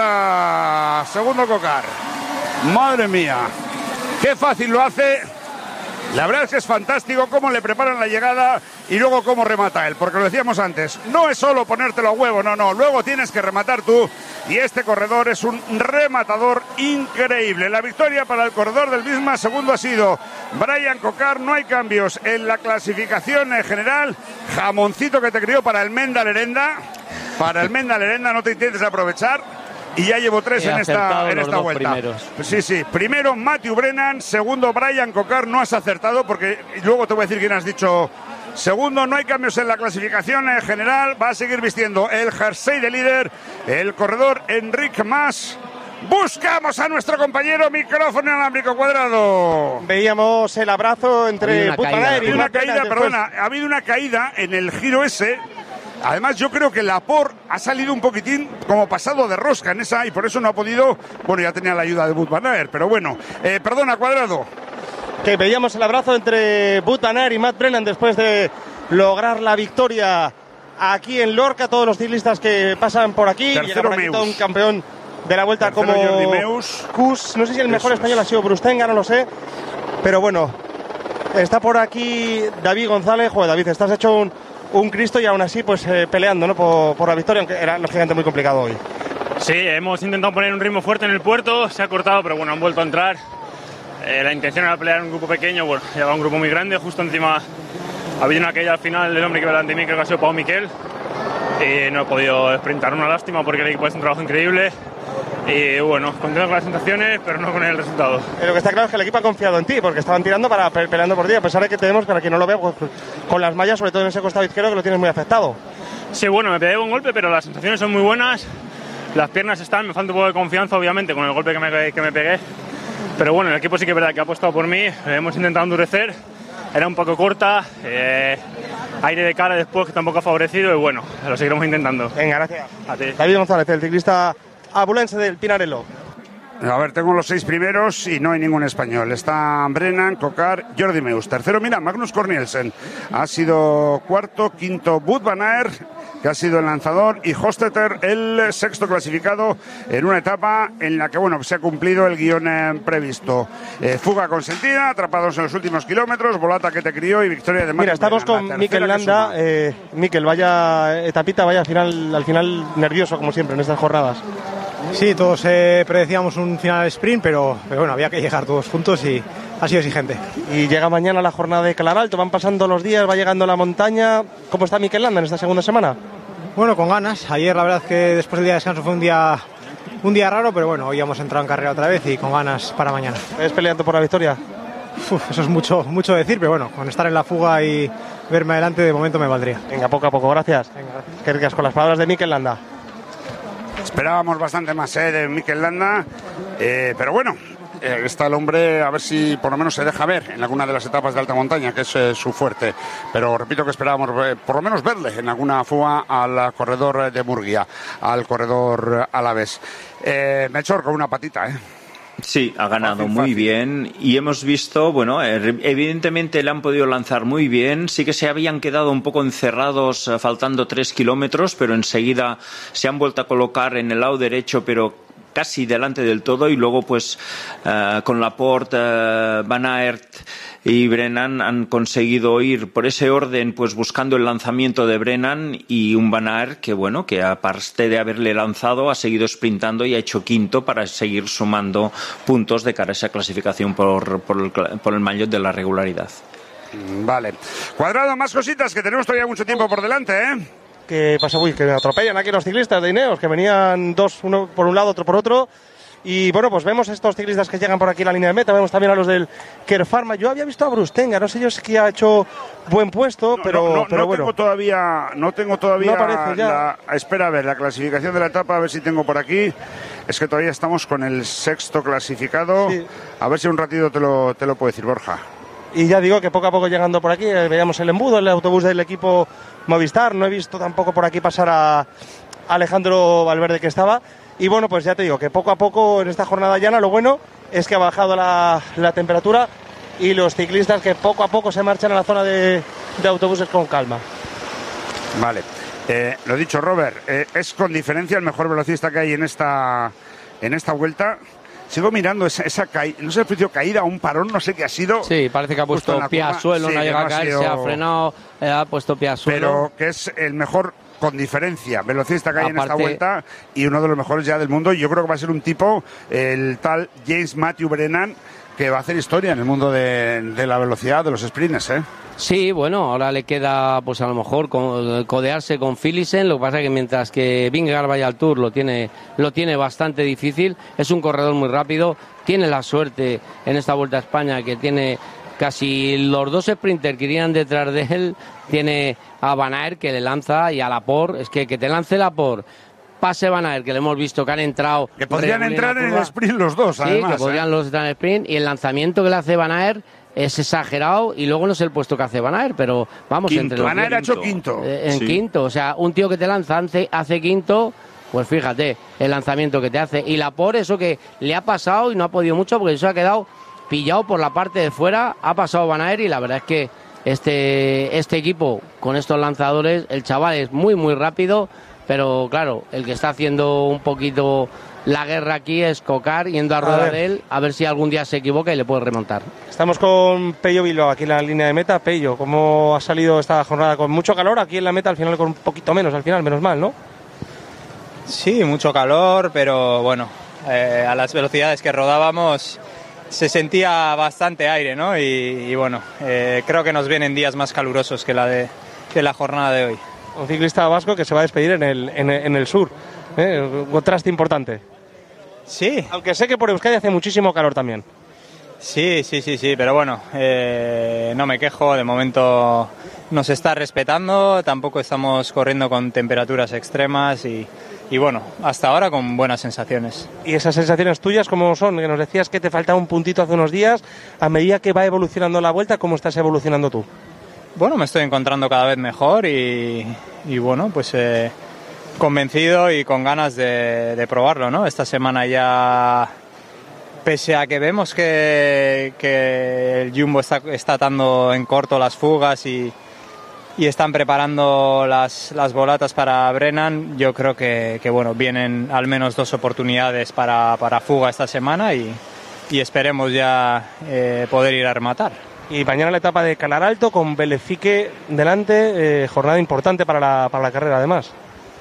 pata. Segundo Cocar. Madre mía. Qué fácil lo hace. La verdad es que es fantástico cómo le preparan la llegada y luego cómo remata él, porque lo decíamos antes, no es solo ponértelo a huevo, no, no, luego tienes que rematar tú y este corredor es un rematador increíble. La victoria para el corredor del Bisma, segundo ha sido Brian Cocar, no hay cambios en la clasificación en general, jamoncito que te crió para el Menda Lerenda, para el Menda Lerenda, no te intentes aprovechar. Y ya llevo tres He en esta, en esta vuelta. Primeros. Sí, sí. Primero Matthew Brennan, segundo Brian Cocar, no has acertado porque luego te voy a decir quién has dicho. Segundo, no hay cambios en la clasificación en general, va a seguir vistiendo el jersey de líder, el corredor Enric Mas. Buscamos a nuestro compañero, micrófono inalámbrico Cuadrado. Veíamos el abrazo entre Wout Van Aert y una caída, perdona, ha habido una caída en el giro ese. Además, yo creo que Laporte ha salido un poquitín como pasado de rosca en esa y por eso no ha podido. Bueno, ya tenía la ayuda de Wout Van Aert, pero bueno. Eh, perdona, Cuadrado. Que veíamos el abrazo entre Wout Van Aert y Matt Brennan después de lograr la victoria aquí en Lorca. Todos los ciclistas que pasan por aquí. Tercero Meus. Un campeón de la vuelta Tercero, como Jordi Meus. Kuss. No sé si el mejor Eso español es. ha sido Brustenga, no lo sé. Pero bueno, está por aquí David González. Joder, David, estás hecho un, un Cristo y aún así pues eh, peleando, ¿no? por, por la victoria, aunque era lógicamente muy complicado hoy. Sí, hemos intentado poner un ritmo fuerte en el puerto, se ha cortado, pero bueno, han vuelto a entrar. Eh, la intención era pelear en un grupo pequeño, bueno, llevaba un grupo muy grande, justo encima ha habido una caída al final del hombre que iba delante de mí, creo que ha sido Pau Miquel, y no he podido sprintar, una lástima porque el equipo hace un trabajo increíble. Y bueno, contento con las sensaciones, pero no con el resultado. Eh, lo que está claro es que el equipo ha confiado en ti, porque estaban tirando para pe peleando por ti, a pesar de que tenemos, para quien no lo vea, pues, con las mallas, sobre todo en ese costado izquierdo, que lo tienes muy afectado. Sí, bueno, me pegué un golpe, pero las sensaciones son muy buenas. Las piernas están, me falta un poco de confianza, obviamente, con el golpe que me, que me pegué. Pero bueno, el equipo sí que es verdad que ha apostado por mí. Hemos intentado endurecer. Era un poco corta. Eh, aire de cara después, que tampoco ha favorecido. Y bueno, lo seguiremos intentando. Venga, gracias. A ti. David González, el ciclista abulense del Pinarello. A ver, tengo los seis primeros y no hay ningún español. Está Brennan, Cocar, Jordi Meus. Tercero, mira, Magnus Cornielsen. Ha sido cuarto, quinto, Wout van Aert, que ha sido el lanzador, y Hostetter, el sexto clasificado en una etapa en la que, bueno, se ha cumplido el guión eh, previsto. Eh, fuga consentida, atrapados en los últimos kilómetros, volata que te crió y victoria de Magnus. Mira, estamos Brennan, con tercera Mikel que Landa. suma. Eh, Mikel, vaya etapita, vaya al final, al final nervioso, como siempre, en estas jornadas. Sí, todos eh, predecíamos un final sprint, pero, pero bueno, había que llegar todos juntos y ha sido exigente. Y llega mañana la jornada de Claralto, van pasando los días, va llegando la montaña. ¿Cómo está Mikel Landa en esta segunda semana? Bueno, con ganas. Ayer la verdad que después del día de descanso fue un día un día raro, pero bueno, hoy hemos entrado en carrera otra vez y con ganas para mañana. ¿Estás peleando por la victoria? Uf, eso es mucho, mucho decir, pero bueno, con estar en la fuga y verme adelante de momento me valdría. Venga, poco a poco, gracias. Venga, gracias. Qué ricas con las palabras de Mikel Landa. Esperábamos bastante más eh, de Mikel Landa, eh, pero bueno, eh, está el hombre, a ver si por lo menos se deja ver en alguna de las etapas de alta montaña, que es eh, su fuerte. Pero repito que esperábamos eh, por lo menos verle en alguna fuga al corredor de Murguía, al corredor alavés. Eh, Melchor con una patita, ¿eh? Sí, ha ganado Fácil, muy fácil. bien y hemos visto, bueno, eh, evidentemente le han podido lanzar muy bien, sí que se habían quedado un poco encerrados eh, faltando tres kilómetros, pero enseguida se han vuelto a colocar en el lado derecho, pero casi delante del todo, y luego pues eh, con Laporte, eh, Van Aert y Brennan han conseguido ir por ese orden, pues buscando el lanzamiento de Brennan, y un Van Aert que bueno, que aparte de haberle lanzado ha seguido sprintando y ha hecho quinto para seguir sumando puntos de cara a esa clasificación por, por, el, por el maillot de la regularidad. Vale. Cuadrado, más cositas, que tenemos todavía mucho tiempo por delante, ¿eh? ¿Qué pasa? Uy, que me atropellan aquí los ciclistas de Ineos, que venían dos, uno por un lado, otro por otro. Y bueno, pues vemos estos ciclistas que llegan por aquí a la línea de meta, vemos también a los del Care Pharma. Yo había visto a Brustenga, no sé yo si que ha hecho buen puesto, No, pero, no, no, pero no bueno. tengo todavía, no tengo todavía No aparece ya. la, espera a ver la clasificación de la etapa, a ver si tengo por aquí. Es que todavía estamos con el sexto clasificado. Sí. A ver si un ratito te lo, te lo puedo decir, Borja. Y ya digo que poco a poco llegando por aquí, eh, veíamos el embudo, el autobús del equipo Movistar. No he visto tampoco por aquí pasar a Alejandro Valverde, que estaba. Y bueno, pues ya te digo que poco a poco en esta jornada llana lo bueno es que ha bajado la, la temperatura y los ciclistas que poco a poco se marchan a la zona de, de autobuses con calma. Vale. Eh, lo dicho, Robert, eh, es con diferencia el mejor velocista que hay en esta, en esta vuelta. Sigo mirando esa, esa caída, no sé si ha caída o un parón, no sé qué ha sido. Sí, parece que ha Justo en puesto la pie curva. al suelo, Sí, no ha que llegado no a ha caer, sido- se ha frenado, eh, ha puesto pie al suelo. Pero que es el mejor con diferencia velocista que hay en esta Aparte- vuelta y uno de los mejores ya del mundo. Y yo creo que va a ser un tipo, el tal James Matthew Brennan, que va a hacer historia en el mundo de, de la velocidad, de los sprints, ¿eh? Sí, bueno, ahora le queda pues a lo mejor co- codearse con Philipsen. Lo que pasa es que mientras que Vingegaard vaya al Tour lo tiene, lo tiene bastante difícil. Es un corredor muy rápido, tiene la suerte en esta Vuelta a España que tiene casi los dos sprinters que irían detrás de él. Tiene a Van Aert que le lanza y a Laporte, es que que te lance Laporte, pase Van Aert, que le hemos visto que han entrado. Que podrían regulín entrar la en el curva. sprint los dos, Sí, además. que podrían ¿eh? los entrar en el sprint, y el lanzamiento que le hace Van Aert es exagerado, y luego no sé el puesto que hace Van Aert, pero vamos, Quinto. entre los Van Aert ha hecho Quinto. quinto. eh, en Sí. quinto, o sea, un tío que te lanza hace, hace quinto, pues fíjate el lanzamiento que te hace. Y Laporte, eso que le ha pasado y no ha podido mucho porque se ha quedado pillado por la parte de fuera, ha pasado Van Aert, y la verdad es que este, este equipo con estos lanzadores, el chaval es muy muy rápido, pero claro, el que está haciendo un poquito la guerra aquí es Cocar, yendo a rueda de él, a ver si algún día se equivoca y le puede remontar. Estamos con Pello Bilbao aquí en la línea de meta. Pello, ¿cómo ha salido esta jornada? Con mucho calor, aquí en la meta al final con un poquito menos, al final, menos mal, ¿no? Sí, mucho calor, pero bueno, eh, a las velocidades que rodábamos se sentía bastante aire, ¿no? Y, y bueno, eh, creo que nos vienen días más calurosos que la de que la jornada de hoy. Un ciclista vasco que se va a despedir en el, en el, en el sur, ¿eh? Un contraste importante. Sí. Aunque sé que por Euskadi hace muchísimo calor también. Sí, sí, sí, sí, pero bueno, eh, no me quejo, de momento nos está respetando, tampoco estamos corriendo con temperaturas extremas y, y bueno, hasta ahora con buenas sensaciones. ¿Y esas sensaciones tuyas cómo son? Que nos decías que te faltaba un puntito hace unos días, a medida que va evolucionando la vuelta, ¿cómo estás evolucionando tú? Bueno, me estoy encontrando cada vez mejor y, y bueno, pues eh, convencido y con ganas de, de probarlo, ¿no? Esta semana ya... Pese a que vemos que, que el Jumbo está, está atando en corto las fugas y, y están preparando las, las volatas para Brennan, yo creo que, que bueno, vienen al menos dos oportunidades para, para fuga esta semana y, y esperemos ya eh, poder ir a rematar. Y mañana la etapa de Calar Alto con Belefique delante, eh, jornada importante para la, para la carrera además.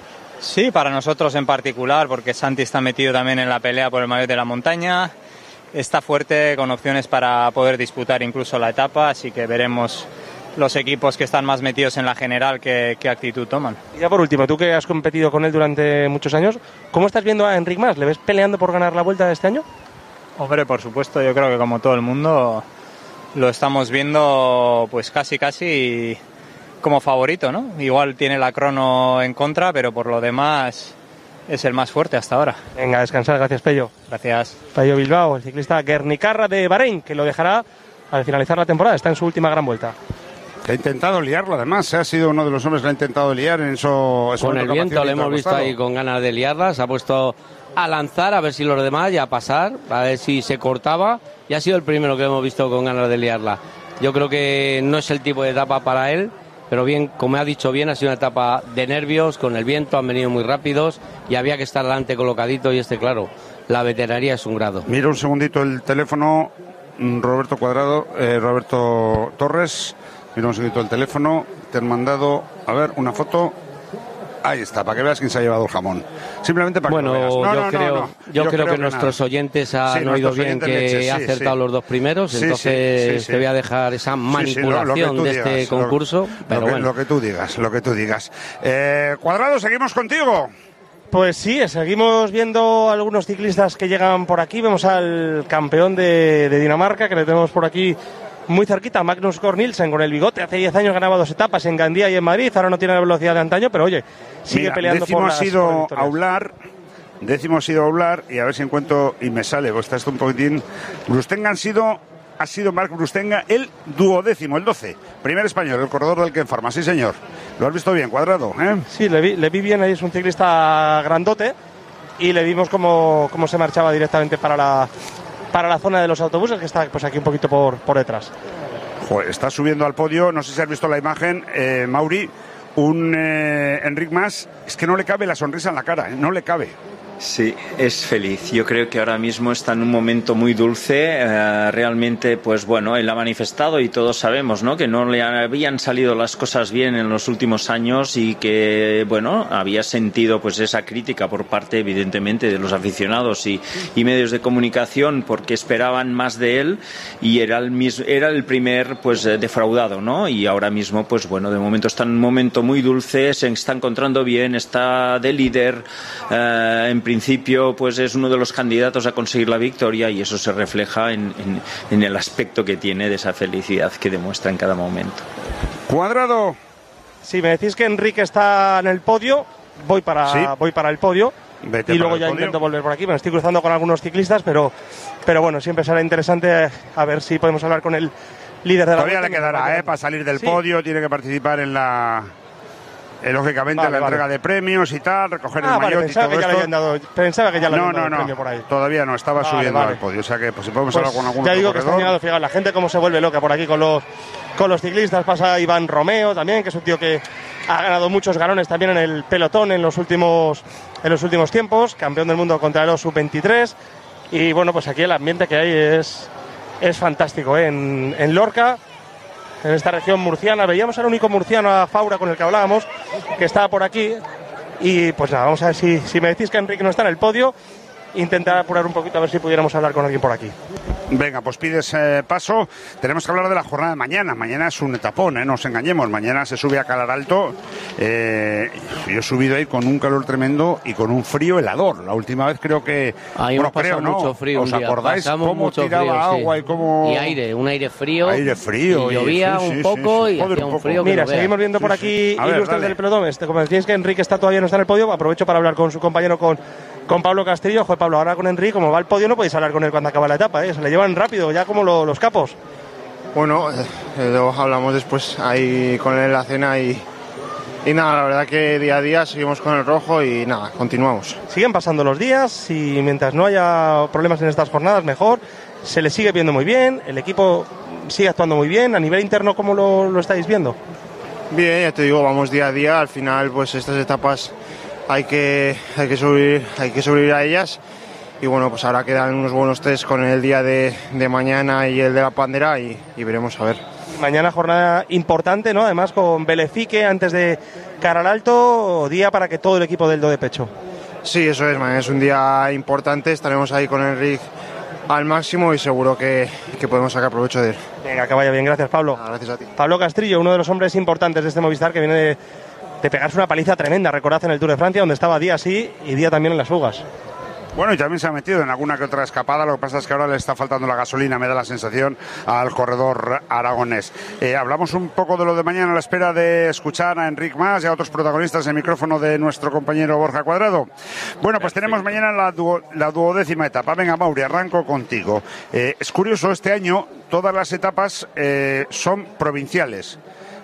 Sí, para nosotros en particular, porque Santi está metido también en la pelea por el maillot de la montaña. Está fuerte, con opciones para poder disputar incluso la etapa, así que veremos los equipos que están más metidos en la general qué, qué actitud toman. Y ya por último, tú que has competido con él durante muchos años, ¿cómo estás viendo a Enric Mas? ¿Le ves peleando por ganar la Vuelta de este año? Hombre, por supuesto, yo creo que como todo el mundo lo estamos viendo pues casi casi como favorito, ¿no? Igual tiene la crono en contra, pero por lo demás es el más fuerte hasta ahora. Venga, a descansar, gracias Pello. Gracias. Pello Bilbao, el ciclista guernicarra de Bahrein, que lo dejará al finalizar la temporada, está en su última gran vuelta. Ha intentado liarlo, además, ¿eh? Ha sido uno de los hombres que lo ha intentado liar en eso. eso con el viento le hemos visto ahí con ganas de liarla, se ha puesto a lanzar a ver si los demás ya a pasar, a ver si se cortaba, y ha sido el primero que hemos visto con ganas de liarla. Yo creo que no es el tipo de etapa para él, pero bien, como ha dicho bien, ha sido una etapa de nervios, con el viento, han venido muy rápidos y había que estar delante colocadito y este, claro, la veteraría es un grado. Mira un segundito el teléfono, Roberto Cuadrado, eh, Roberto Torres, mira un segundito el teléfono, te han mandado, a ver, una foto. Ahí está, para que veas quién se ha llevado el jamón. Simplemente para bueno, que lo veas. No, yo, no, creo, no, no. yo, yo creo, creo que, que nuestros nada. oyentes han sí, oído bien que leche, sí, ha acertado sí. los dos primeros, sí, entonces sí, sí, sí. te voy a dejar esa manipulación sí, sí, lo, lo de digas, este concurso. Lo, pero lo, que, bueno. lo que tú digas, lo que tú digas. Eh, Cuadrado, seguimos contigo. Pues sí, seguimos viendo algunos ciclistas que llegan por aquí. Vemos al campeón de, de Dinamarca, que le tenemos por aquí muy cerquita, Magnus Cort Nielsen, con el bigote. Hace diez años ganaba dos etapas en Gandía y en Madrid. Ahora no tiene la velocidad de antaño, pero oye, sigue Mira, peleando décimo por ha las sido por las Aular, décimo ha sido Aular, y a ver si encuentro y me sale, pues está esto un poquitín. Brustenga han sido, ha sido Marc Brustenga el duodécimo, el doce. Primer español, el corredor del Ken Pharma, sí señor. Lo has visto bien, Cuadrado, ¿eh? Sí, le vi, le vi bien, ahí es un ciclista grandote y le vimos cómo, cómo se marchaba directamente para la, para la zona de los autobuses, que está pues aquí un poquito por, por detrás. Joder, está subiendo al podio, no sé si has visto la imagen, eh, Mauri, un eh, Enric Mas, es que no le cabe la sonrisa en la cara, ¿eh? No le cabe. Sí, es feliz. Yo creo que ahora mismo está en un momento muy dulce. Eh, realmente, pues bueno, él ha manifestado y todos sabemos, ¿no?, que no le habían salido las cosas bien en los últimos años y que, bueno, había sentido pues esa crítica por parte, evidentemente, de los aficionados y, y medios de comunicación porque esperaban más de él y era el mismo, era el primer pues defraudado, ¿no? Y ahora mismo, pues bueno, de momento está en un momento muy dulce, se está encontrando bien, está de líder. Eh, en principio pues es uno de los candidatos a conseguir la victoria y eso se refleja en, en, en el aspecto que tiene de esa felicidad que demuestra en cada momento. Cuadrado. Si me decís que Enrique está en el podio, voy para, sí. voy para el podio. Vete y luego ya podio. intento volver por aquí. Me estoy cruzando con algunos ciclistas, pero, pero bueno, siempre será interesante a ver si podemos hablar con el líder de la Todavía vuelta. le quedará, ¿eh? Para salir del sí. podio, tiene que participar en la... Eh, lógicamente vale, la entrega vale. de premios y tal, recoger ah, el vale, maillot y todo que ya esto. Le habían dado, pensaba que ya le no, habían dado no, el premio por ahí. Todavía no, estaba vale, subiendo vale. al podio, o sea que pues, si podemos pues hablar con algún ya digo corredor. Que está llegado, fijaos, la gente cómo se vuelve loca por aquí con los, con los ciclistas. Pasa Iván Romeo también, que es un tío que, ha ganado muchos galones también en el pelotón en los últimos, en los últimos tiempos, campeón del mundo contra los sub veintitrés, y bueno, pues aquí el ambiente que hay es, es fantástico, ¿eh? en, en Lorca, en esta región murciana. Veíamos al único murciano, a Faura, con el que hablábamos, que estaba por aquí, y pues nada, vamos a ver si, si me decís que Enrique no está en el podio, intentar apurar un poquito a ver si pudiéramos hablar con alguien por aquí. Venga, pues pides eh, paso. Tenemos que hablar de la jornada de mañana. Mañana es un etapón, ¿eh? No nos engañemos. Mañana se sube a Calar Alto. Eh, yo he subido ahí con un calor tremendo y con un frío helador. La última vez creo que... Ahí bueno, hemos pasado creo, ¿no? mucho frío. ¿Os un día. acordáis Pasamos cómo mucho tiraba frío, agua sí. y cómo... Y aire, un aire frío. Aire frío. Y llovía sí, un sí, poco sí, sí. y Joder, hacía un un poco. frío que Mira, no veas. seguimos viendo por Sí, aquí sí. A ver, ilustres dale. del pelotón. Este, como decís que Enrique está todavía no está en el podio, aprovecho para hablar con su compañero, con, con Pablo Castillo. Joder, Pablo, ahora con Enrique, como va al podio, no podéis hablar con él cuando acaba la etapa, ¿eh? Se le llevan rápido, ya como lo, los capos. Bueno, eh, luego hablamos después ahí con él en la cena y, y nada, la verdad que día a día seguimos con el rojo y nada, continuamos. Siguen pasando los días y mientras no haya problemas en estas jornadas, mejor. Se le sigue viendo muy bien, el equipo sigue actuando muy bien. A nivel interno, ¿cómo lo, lo estáis viendo? Bien, ya te digo, vamos día a día, al final pues estas etapas hay que, hay que subir, hay que subir a ellas. Y bueno, pues ahora quedan unos buenos test con el día de, de mañana y el de la Pandera y, y veremos a ver. Mañana jornada importante, ¿no? Además con Belefique antes de Calar Alto, día para que todo el equipo del Do de pecho. Sí, eso es, mañana es un día importante, estaremos ahí con Enrique al máximo y seguro que, que podemos sacar provecho de él. Venga, que vaya bien, gracias Pablo. Nada, gracias a ti. Pablo Castrillo, uno de los hombres importantes de este Movistar, que viene de, de pegarse una paliza tremenda, recordad, en el Tour de Francia, donde estaba día sí y día también en las fugas. Bueno, y también se ha metido en alguna que otra escapada. Lo que pasa es que ahora le está faltando la gasolina, me da la sensación, al corredor aragonés. Eh, hablamos un poco de lo de mañana a la espera de escuchar a Enric Mas y a otros protagonistas en el micrófono de nuestro compañero Borja Cuadrado. Bueno, pues tenemos mañana la, duo, la duodécima etapa. Venga, Mauri, arranco contigo. Eh, es curioso, este año todas las etapas eh, son provinciales.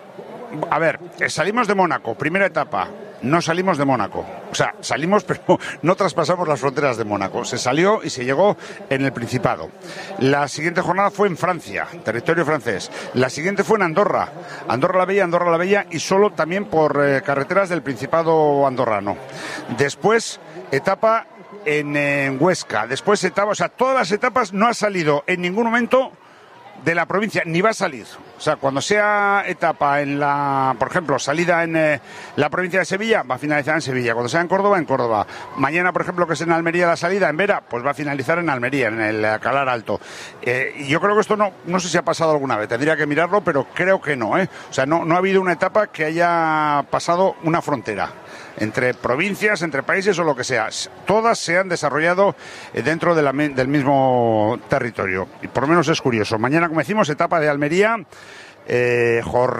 A ver, salimos de Mónaco, primera etapa. No salimos de Mónaco. O sea, salimos, pero no traspasamos las fronteras de Mónaco. Se salió y se llegó en el Principado. La siguiente jornada fue en Francia, territorio francés. La siguiente fue en Andorra. Andorra la Bella, Andorra la Bella y solo también por eh, carreteras del Principado andorrano. Después, etapa en, en Huesca. Después, etapa, o sea, todas las etapas no ha salido en ningún momento de la provincia, ni va a salir. O sea, cuando sea etapa en la, por ejemplo, salida en eh, la provincia de Sevilla, va a finalizar en Sevilla. Cuando sea en Córdoba, en Córdoba. Mañana, por ejemplo, que es en Almería la salida, en Vera, pues va a finalizar en Almería, en el eh, Calar Alto. Eh, y yo creo que esto no, no sé si ha pasado alguna vez, tendría que mirarlo, pero creo que no, ¿eh? O sea, no, no ha habido una etapa que haya pasado una frontera entre provincias, entre países o lo que sea. Todas se han desarrollado dentro de la, del mismo territorio. Y por lo menos es curioso. Mañana, como decimos, etapa de Almería, eh,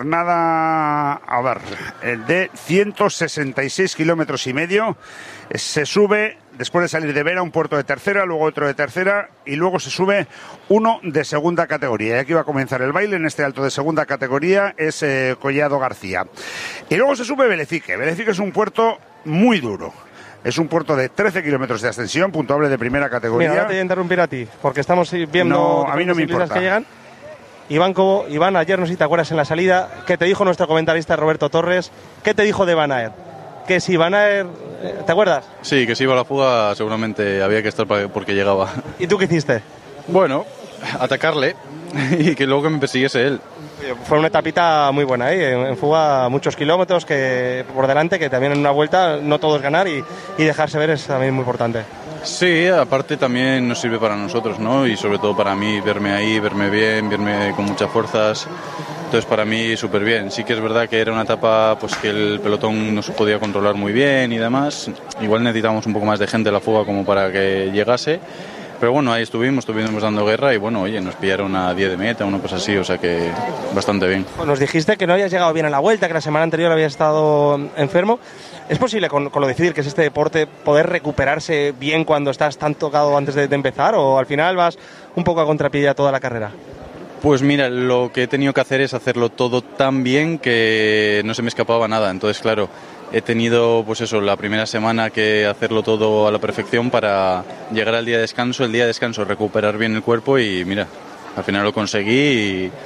jornada, a ver, eh, de ciento sesenta y seis kilómetros y medio. Eh, se sube, después de salir de Vera, un puerto de tercera, luego otro de tercera, y luego se sube uno de segunda categoría. Y aquí va a comenzar el baile. En este alto de segunda categoría es eh, Collado García. Y luego se sube Belefique. Belefique es un puerto muy duro. Es un puerto de trece kilómetros de ascensión, puntuable de primera categoría. Mira, ahora te voy a interrumpir a ti, porque estamos viendo no, a mí no me importa. Que llegan. Iván Cobo, Iván, ayer no sé si te acuerdas en la salida, ¿qué te dijo nuestro comentarista Roberto Torres? ¿Qué te dijo de Van Aert? Que si Van Aert, ¿te acuerdas? Sí, que si iba a la fuga seguramente había que estar porque llegaba. ¿Y tú qué hiciste? Bueno, atacarle y que luego que me persiguiese él. Fue una etapita muy buena, ¿eh? en, en fuga muchos kilómetros que por delante, que también en una vuelta no todo es ganar y, y dejarse ver es también muy importante. Sí, aparte también nos sirve para nosotros, ¿no? Y sobre todo para mí, verme ahí, verme bien, verme con muchas fuerzas. Entonces para mí súper bien. Sí que es verdad que era una etapa pues que el pelotón no se podía controlar muy bien y demás. Igual necesitábamos un poco más de gente en la fuga como para que llegase. Pero bueno, ahí estuvimos, estuvimos dando guerra y bueno, oye, nos pillaron a diez de meta, una cosa así, o sea que bastante bien. Nos dijiste que no habías llegado bien a la vuelta, que la semana anterior habías estado enfermo. ¿Es posible, con, con lo difícil que es este deporte, poder recuperarse bien cuando estás tan tocado antes de, de empezar? ¿O al final vas un poco a contrapié toda la carrera? Pues mira, lo que he tenido que hacer es hacerlo todo tan bien que no se me escapaba nada. Entonces, claro, he tenido, pues eso, la primera semana que hacerlo todo a la perfección para llegar al día de descanso, el día de descanso recuperar bien el cuerpo y mira, al final lo conseguí y,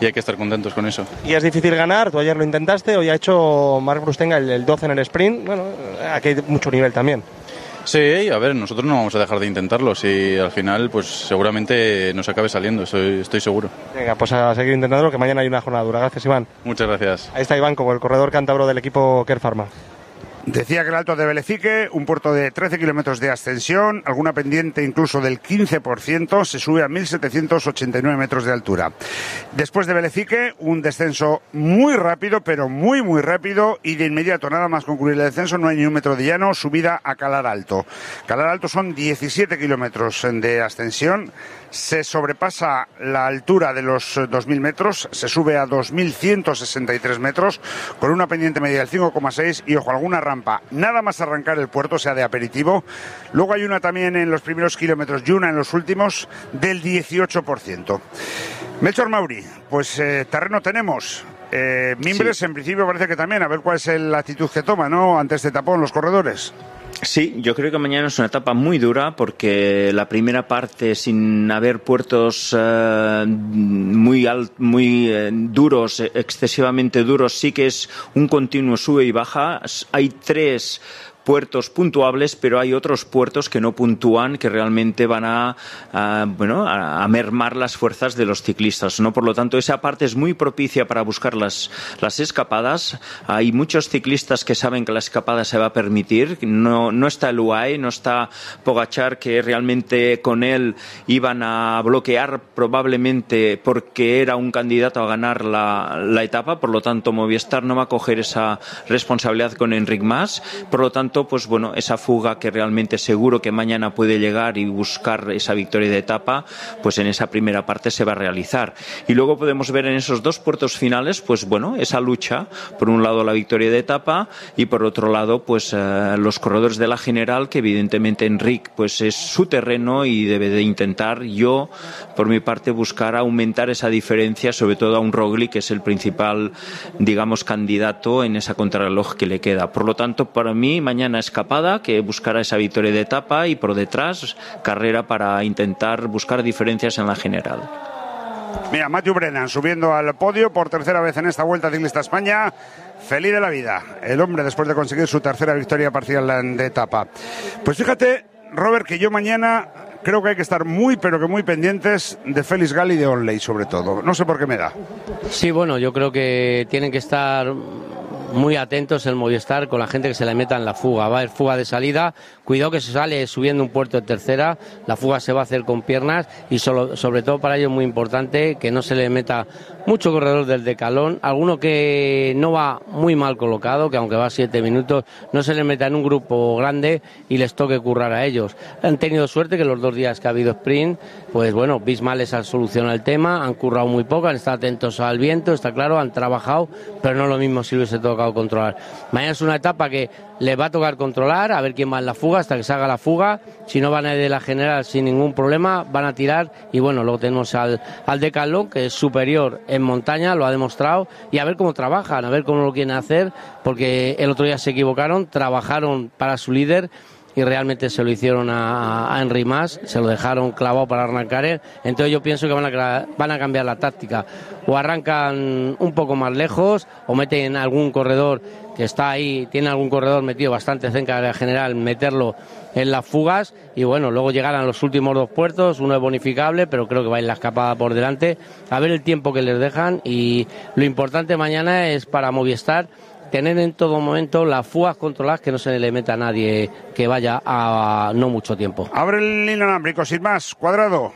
y hay que estar contentos con eso. Y es difícil ganar, tú ayer lo intentaste, hoy ha hecho Marc Brustenga el, el doce en el sprint, bueno, aquí hay mucho nivel también. Sí, a ver, nosotros no vamos a dejar de intentarlo, si al final pues seguramente nos acabe saliendo, estoy, estoy seguro. Venga, pues a seguir intentándolo, que mañana hay una jornada dura. Gracias, Iván. Muchas gracias. Ahí está Iván, como el corredor cántabro del equipo Care Pharma. Decía que el Alto de Velecique, un puerto de trece kilómetros de ascensión, alguna pendiente incluso del quince por ciento, se sube a mil setecientos ochenta y nueve metros de altura. Después de Velecique, un descenso muy rápido, pero muy muy rápido, y de inmediato, nada más concluir el descenso, no hay ni un metro de llano, subida a Calar Alto. Calar Alto son diecisiete kilómetros de ascensión, se sobrepasa la altura de los dos mil metros, se sube a dos mil ciento sesenta y tres metros, con una pendiente media del cinco coma seis y, ojo, alguna rampa, nada más arrancar el puerto, o sea, de aperitivo. Luego hay una también en los primeros kilómetros y una en los últimos del dieciocho por ciento. Melchor Mauri, pues eh, terreno tenemos. Eh, Mimbres, sí. En principio parece que también, a ver cuál es la actitud que toma, ¿no?, ante este tapón los corredores. Sí, yo creo que mañana es una etapa muy dura porque la primera parte, sin haber puertos eh, muy alt, muy eh, duros, excesivamente duros, sí que es un continuo sube y baja. Hay tres puertos puntuables, pero hay otros puertos que no puntúan, que realmente van a, a bueno a, a mermar las fuerzas de los ciclistas, ¿no? Por lo tanto, esa parte es muy propicia para buscar las, las escapadas. Hay muchos ciclistas que saben que la escapada se va a permitir. No, no está el U A E, no está Pogačar, que realmente con él iban a bloquear probablemente porque era un candidato a ganar la, la etapa. Por lo tanto, Movistar no va a coger esa responsabilidad con Enric Mas. Por lo tanto, pues bueno, esa fuga que realmente seguro que mañana puede llegar y buscar esa victoria de etapa, pues en esa primera parte se va a realizar. Y luego podemos ver en esos dos puertos finales, pues bueno, esa lucha, por un lado la victoria de etapa y por otro lado, pues eh, los corredores de la general, que evidentemente Enric pues es su terreno y debe de intentar, yo por mi parte, buscar aumentar esa diferencia, sobre todo a un Roglic, que es el principal, digamos, candidato en esa contrarreloj que le queda. Por lo tanto, para mí mañana escapada, que buscará esa victoria de etapa, y por detrás carrera para intentar buscar diferencias en la general. Mira, Matthew Brennan subiendo al podio por tercera vez en esta Vuelta Ciclista España. Feliz de la vida el hombre después de conseguir su tercera victoria parcial de etapa. Pues fíjate, Robert, que yo mañana creo que hay que estar muy, pero que muy pendientes de Félix Gal y de Onley, sobre todo. No sé por qué me da. Sí, bueno, yo creo que tienen que estar muy atentos el Movistar con la gente que se le meta en la fuga. Va a haber fuga de salida, cuidado que se sale subiendo un puerto de tercera, la fuga se va a hacer con piernas y solo, sobre todo para ellos es muy importante que no se le meta mucho corredor del decalón, alguno que no va muy mal colocado, que aunque va a siete minutos, no se le meta en un grupo grande y les toque currar a ellos. Han tenido suerte que los dos días que ha habido sprint, pues bueno, Bismarck les ha solucionado el tema, han currado muy poco, han estado atentos al viento, está claro, han trabajado, pero no lo mismo si hubiese tocado controlar. Mañana es una etapa que les va a tocar controlar, a ver quién va en la fuga hasta que se haga la fuga. Si no van a ir de la general sin ningún problema, van a tirar. Y bueno, luego tenemos al, al Decathlon, que es superior en montaña, lo ha demostrado, y a ver cómo trabajan, a ver cómo lo quieren hacer, porque el otro día se equivocaron, trabajaron para su líder y realmente se lo hicieron a, a Enric Mas, se lo dejaron clavado para arrancar él. Entonces yo pienso que van a, van a cambiar la táctica, o arrancan un poco más lejos o meten algún corredor que está ahí, tiene algún corredor metido bastante cerca de la general, meterlo en las fugas y bueno, luego llegarán los últimos dos puertos, uno es bonificable, pero creo que va a ir la escapada por delante, a ver el tiempo que les dejan. Y lo importante mañana es para Movistar tener en todo momento las fugas controladas, que no se le meta a nadie que vaya a no mucho tiempo. Abre el inalámbrico, sin más, Cuadrado.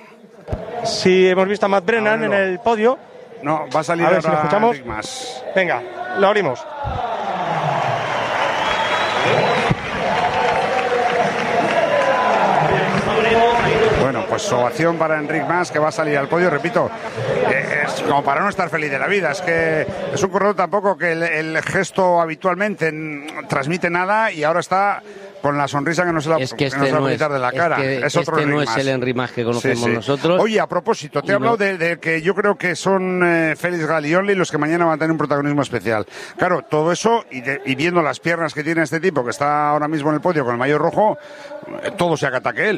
Sí, hemos visto a Matt Brennan en el podio. No, va a salir a ver ahora si lo escuchamos. Más. Venga, lo abrimos. Bueno, pues ovación para Enric Mas, que va a salir al podio, repito, es como para no estar feliz de la vida. Es que es un corredor tampoco que el, el gesto habitualmente transmite nada, y ahora está con la sonrisa que no se la, es que este que no se no va a quitar de la cara. Es, que es otro este no Enric es Mas. el Enric Mas que conocemos sí, sí. nosotros. Oye, a propósito, te he hablado no. de, de que yo creo que son eh, Félix Gal y Onley los que mañana van a tener un protagonismo especial. Claro, todo eso, y, de, y viendo las piernas que tiene este tipo, que está ahora mismo en el podio con el maillot rojo, eh, todo se acata que él.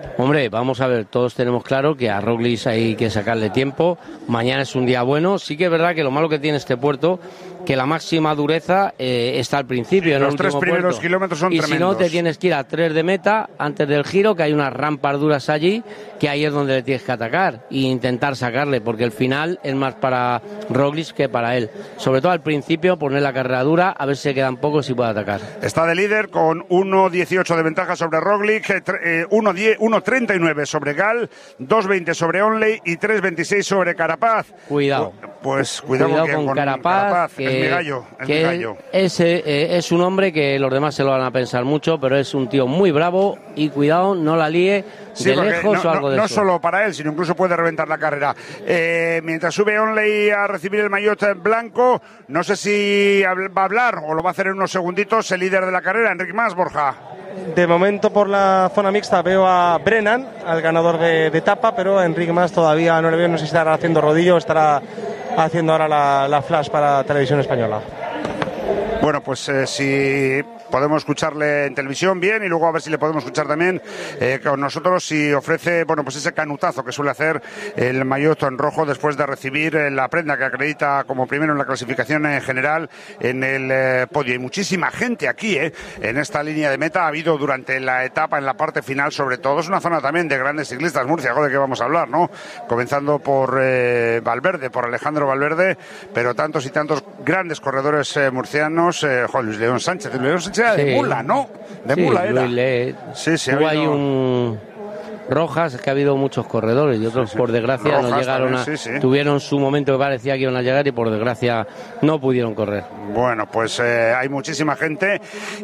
Hombre, vamos a ver, todos tenemos claro que a Roglic hay que sacarle tiempo. Mañana es un día bueno. Sí que es verdad que lo malo que tiene este puerto, que la máxima dureza eh, está al principio. En los el tres primeros puerto. kilómetros son y tremendos. Y si no, te tienes que ir a tres de meta antes del giro, que hay unas rampas duras allí, que ahí es donde le tienes que atacar e intentar sacarle, porque el final es más para Roglic que para él. Sobre todo al principio, poner la carrera dura, a ver si se quedan pocos y puede atacar. Está de líder con uno dieciocho de ventaja sobre Roglic, eh, uno treinta y nueve sobre Gal, dos veinte sobre Onley y tres veintiséis sobre Carapaz. Cuidado. Pues cuidado, cuidado con, con, con Carapaz, Carapaz. Que, es mi gallo. Es que mi gallo. Ese, eh, es un hombre que los demás se lo van a pensar mucho, pero es un tío muy bravo y cuidado, no la líe Sí, de lejos no, o algo no, de no eso. No solo para él, sino incluso puede reventar la carrera. Eh, mientras sube Onley a recibir el maillot en blanco, no sé si va a hablar o lo va a hacer en unos segunditos el líder de la carrera, Enric Mas, Borja. De momento por la zona mixta veo a Brennan, al ganador de, de etapa, pero a Enric Mas todavía no le veo, no sé si estará haciendo rodillo o estará haciendo ahora la, la flash para Televisión Española. Bueno, pues eh, si podemos escucharle en televisión bien y luego a ver si le podemos escuchar también eh, con nosotros si ofrece, bueno, pues ese canutazo que suele hacer el maillot en rojo después de recibir eh, la prenda que acredita como primero en la clasificación en general en el eh, podio. Hay muchísima gente aquí, eh, en esta línea de meta. Ha habido durante la etapa, en la parte final sobre todo. Es una zona también de grandes ciclistas, Murcia, de que vamos a hablar, ¿no? Comenzando por eh, Valverde, por Alejandro Valverde, pero tantos y tantos grandes corredores eh, murcianos, eh, Juan Luis León Sánchez, León Sánchez de Sí. mula, ¿no? De sí, mula era. Le... Sí, sí, Hubo ha habido... hay un Rojas, que ha habido muchos corredores y otros, sí, sí. por desgracia, Rojas no llegaron también, a... sí, sí. Tuvieron su momento que parecía que iban a llegar y por desgracia no pudieron correr. Bueno, pues eh, hay muchísima gente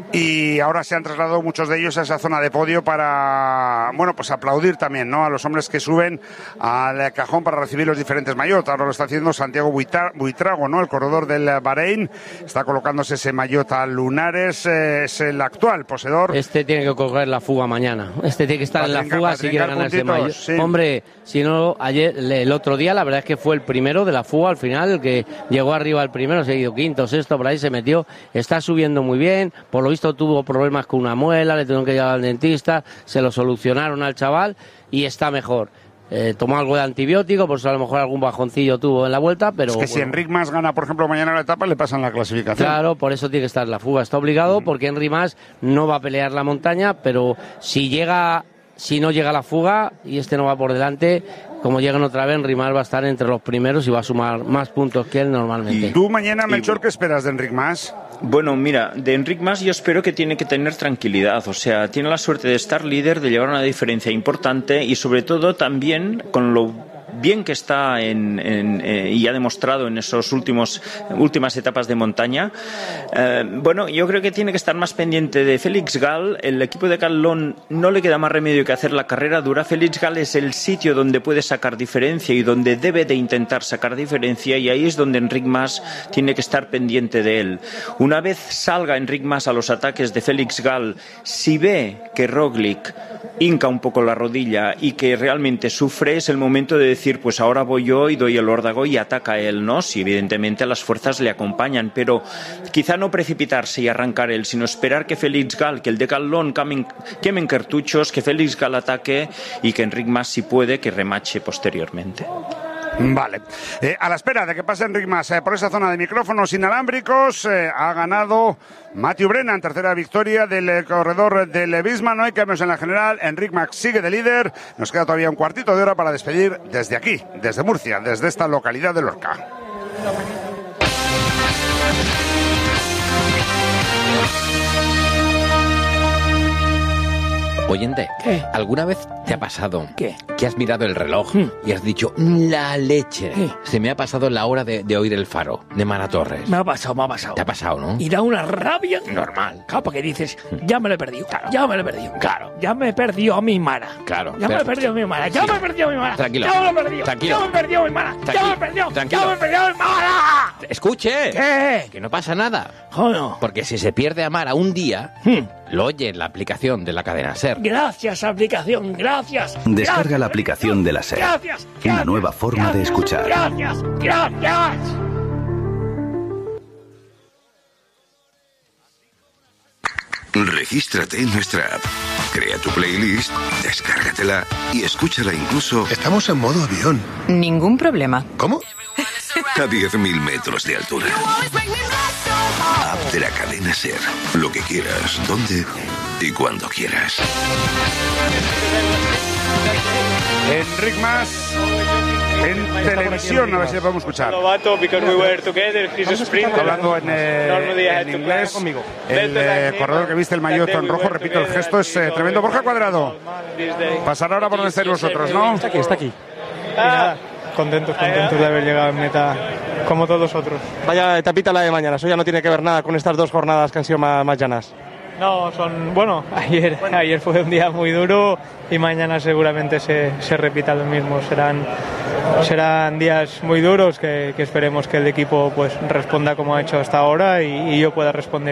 y ahora se han trasladado muchos de ellos a esa zona de podio para, bueno, pues aplaudir también, ¿no? A los hombres que suben al cajón para recibir los diferentes maillot. Ahora lo está haciendo Santiago Buitrago, ¿no? El corredor del Bahrein. Está colocándose ese maillot a lunares. Eh, es el actual poseedor. Este tiene que coger la fuga mañana. Este tiene que estar Patrinca, en la fuga si quiere ganar ese maillot. Sí. Hombre, si no, ayer, el otro día, la verdad es que fue el primero de la fuga al final, el que llegó arriba al primero, seguido quinto, sexto, por ahí se metió. Está subiendo muy bien. Por lo visto tuvo problemas con una muela, le tuvieron que llevar al dentista, se lo solucionaron al chaval y está mejor. Eh, tomó algo de antibiótico, por eso a lo mejor algún bajoncillo tuvo en la vuelta, pero... Es que bueno, si Enric Mas gana, por ejemplo, mañana la etapa, le pasan la clasificación. Claro, por eso tiene que estar en la fuga. Está obligado, mm. porque Enric Mas no va a pelear la montaña, pero si llega... Si no llega la fuga y este no va por delante, como llegan otra vez, Enric Mas va a estar entre los primeros y va a sumar más puntos que él normalmente. ¿Y tú mañana, Melchor, y... qué esperas de Enric Mas? Bueno, mira, de Enric Mas yo espero que tiene que tener tranquilidad, o sea, tiene la suerte de estar líder, de llevar una diferencia importante y sobre todo también con lo bien que está en, en, eh, y ha demostrado en esos últimos últimas etapas de montaña. Eh, bueno, yo creo que tiene que estar más pendiente de Félix Gall. El equipo de Caldón no le queda más remedio que hacer la carrera dura. Félix Gall es el sitio donde puede sacar diferencia y donde debe de intentar sacar diferencia, y ahí es donde Enric Mas tiene que estar pendiente de él. Una vez salga Enric Mas a los ataques de Félix Gall, si ve que Roglic hinca un poco la rodilla y que realmente sufre, es el momento de decir, pues ahora voy yo y doy el órdago y ataca a él, ¿no? Si evidentemente las fuerzas le acompañan, pero quizá no precipitarse y arrancar él, sino esperar que Félix Gall, que el Decathlon quemen, quemen cartuchos, que Félix Gall ataque y que Enric Mas, si puede, que remache posteriormente. Vale, eh, a la espera de que pase Enric Mas eh, por esa zona de micrófonos inalámbricos, eh, ha ganado Matthew Brennan, tercera victoria del eh, corredor del Visma. No hay cambios en la general, Enric Mas sigue de líder. Nos queda todavía un cuartito de hora para despedir desde aquí, desde Murcia, desde esta localidad de Lorca. Oyente, ¿qué? ¿Alguna vez te ha pasado ¿Qué? que has mirado el reloj ¿Mm? y has dicho, la leche? ¿Qué? Se me ha pasado la hora de, de oír el faro, de Mara Torres. Me ha pasado, me ha pasado. Te ha pasado, ¿no? Y da una rabia. Normal. Claro, porque dices, ya me lo he perdido. Claro. Ya me lo he perdido. Claro. Ya me he perdido a mi Mara. Claro. Ya pero... me he perdido a mi Mara. Ya sí. me he perdido a mi Mara. Tranquilo. Ya me lo he perdido. Tranquilo. Ya me he perdido a mi Mara. Tranquilo. Ya me he perdido. Tranquilo. Ya me he perdido a mi Mara. Escuche. ¿Qué? Que no pasa nada. Oh, no. Porque si se pierde a Mara un día, hmm. lo oye en la aplicación de la cadena SER. Gracias, aplicación. Gracias. Descarga gracias. la aplicación de la SER. Gracias. Una gracias. nueva forma gracias. de escuchar. Gracias. Gracias. Regístrate en nuestra app. Crea tu playlist, descárgatela y escúchala incluso... Estamos en modo avión. Ningún problema. ¿Cómo? A diez mil metros de altura. App de la cadena SER. Lo que quieras, donde y cuando quieras. Enric Mas en televisión, a ver si le podemos escuchar. Hablando en, eh, en inglés, el eh, corredor que viste el maillot en rojo, repito, el gesto es eh, tremendo. Borja Cuadrado, pasar ahora por donde estáis vosotros, ¿no? Está aquí, está aquí. Y nada, contentos, contentos de haber llegado en meta como todos otros. Vaya etapita la de mañana, eso ya no tiene que ver nada con estas dos jornadas que han sido más, más llanas. No, son, bueno, ayer, ayer fue un día muy duro y mañana seguramente se, se repita lo mismo. Serán, serán días muy duros que, que esperemos que el equipo pues responda como ha hecho hasta ahora y, y yo pueda responder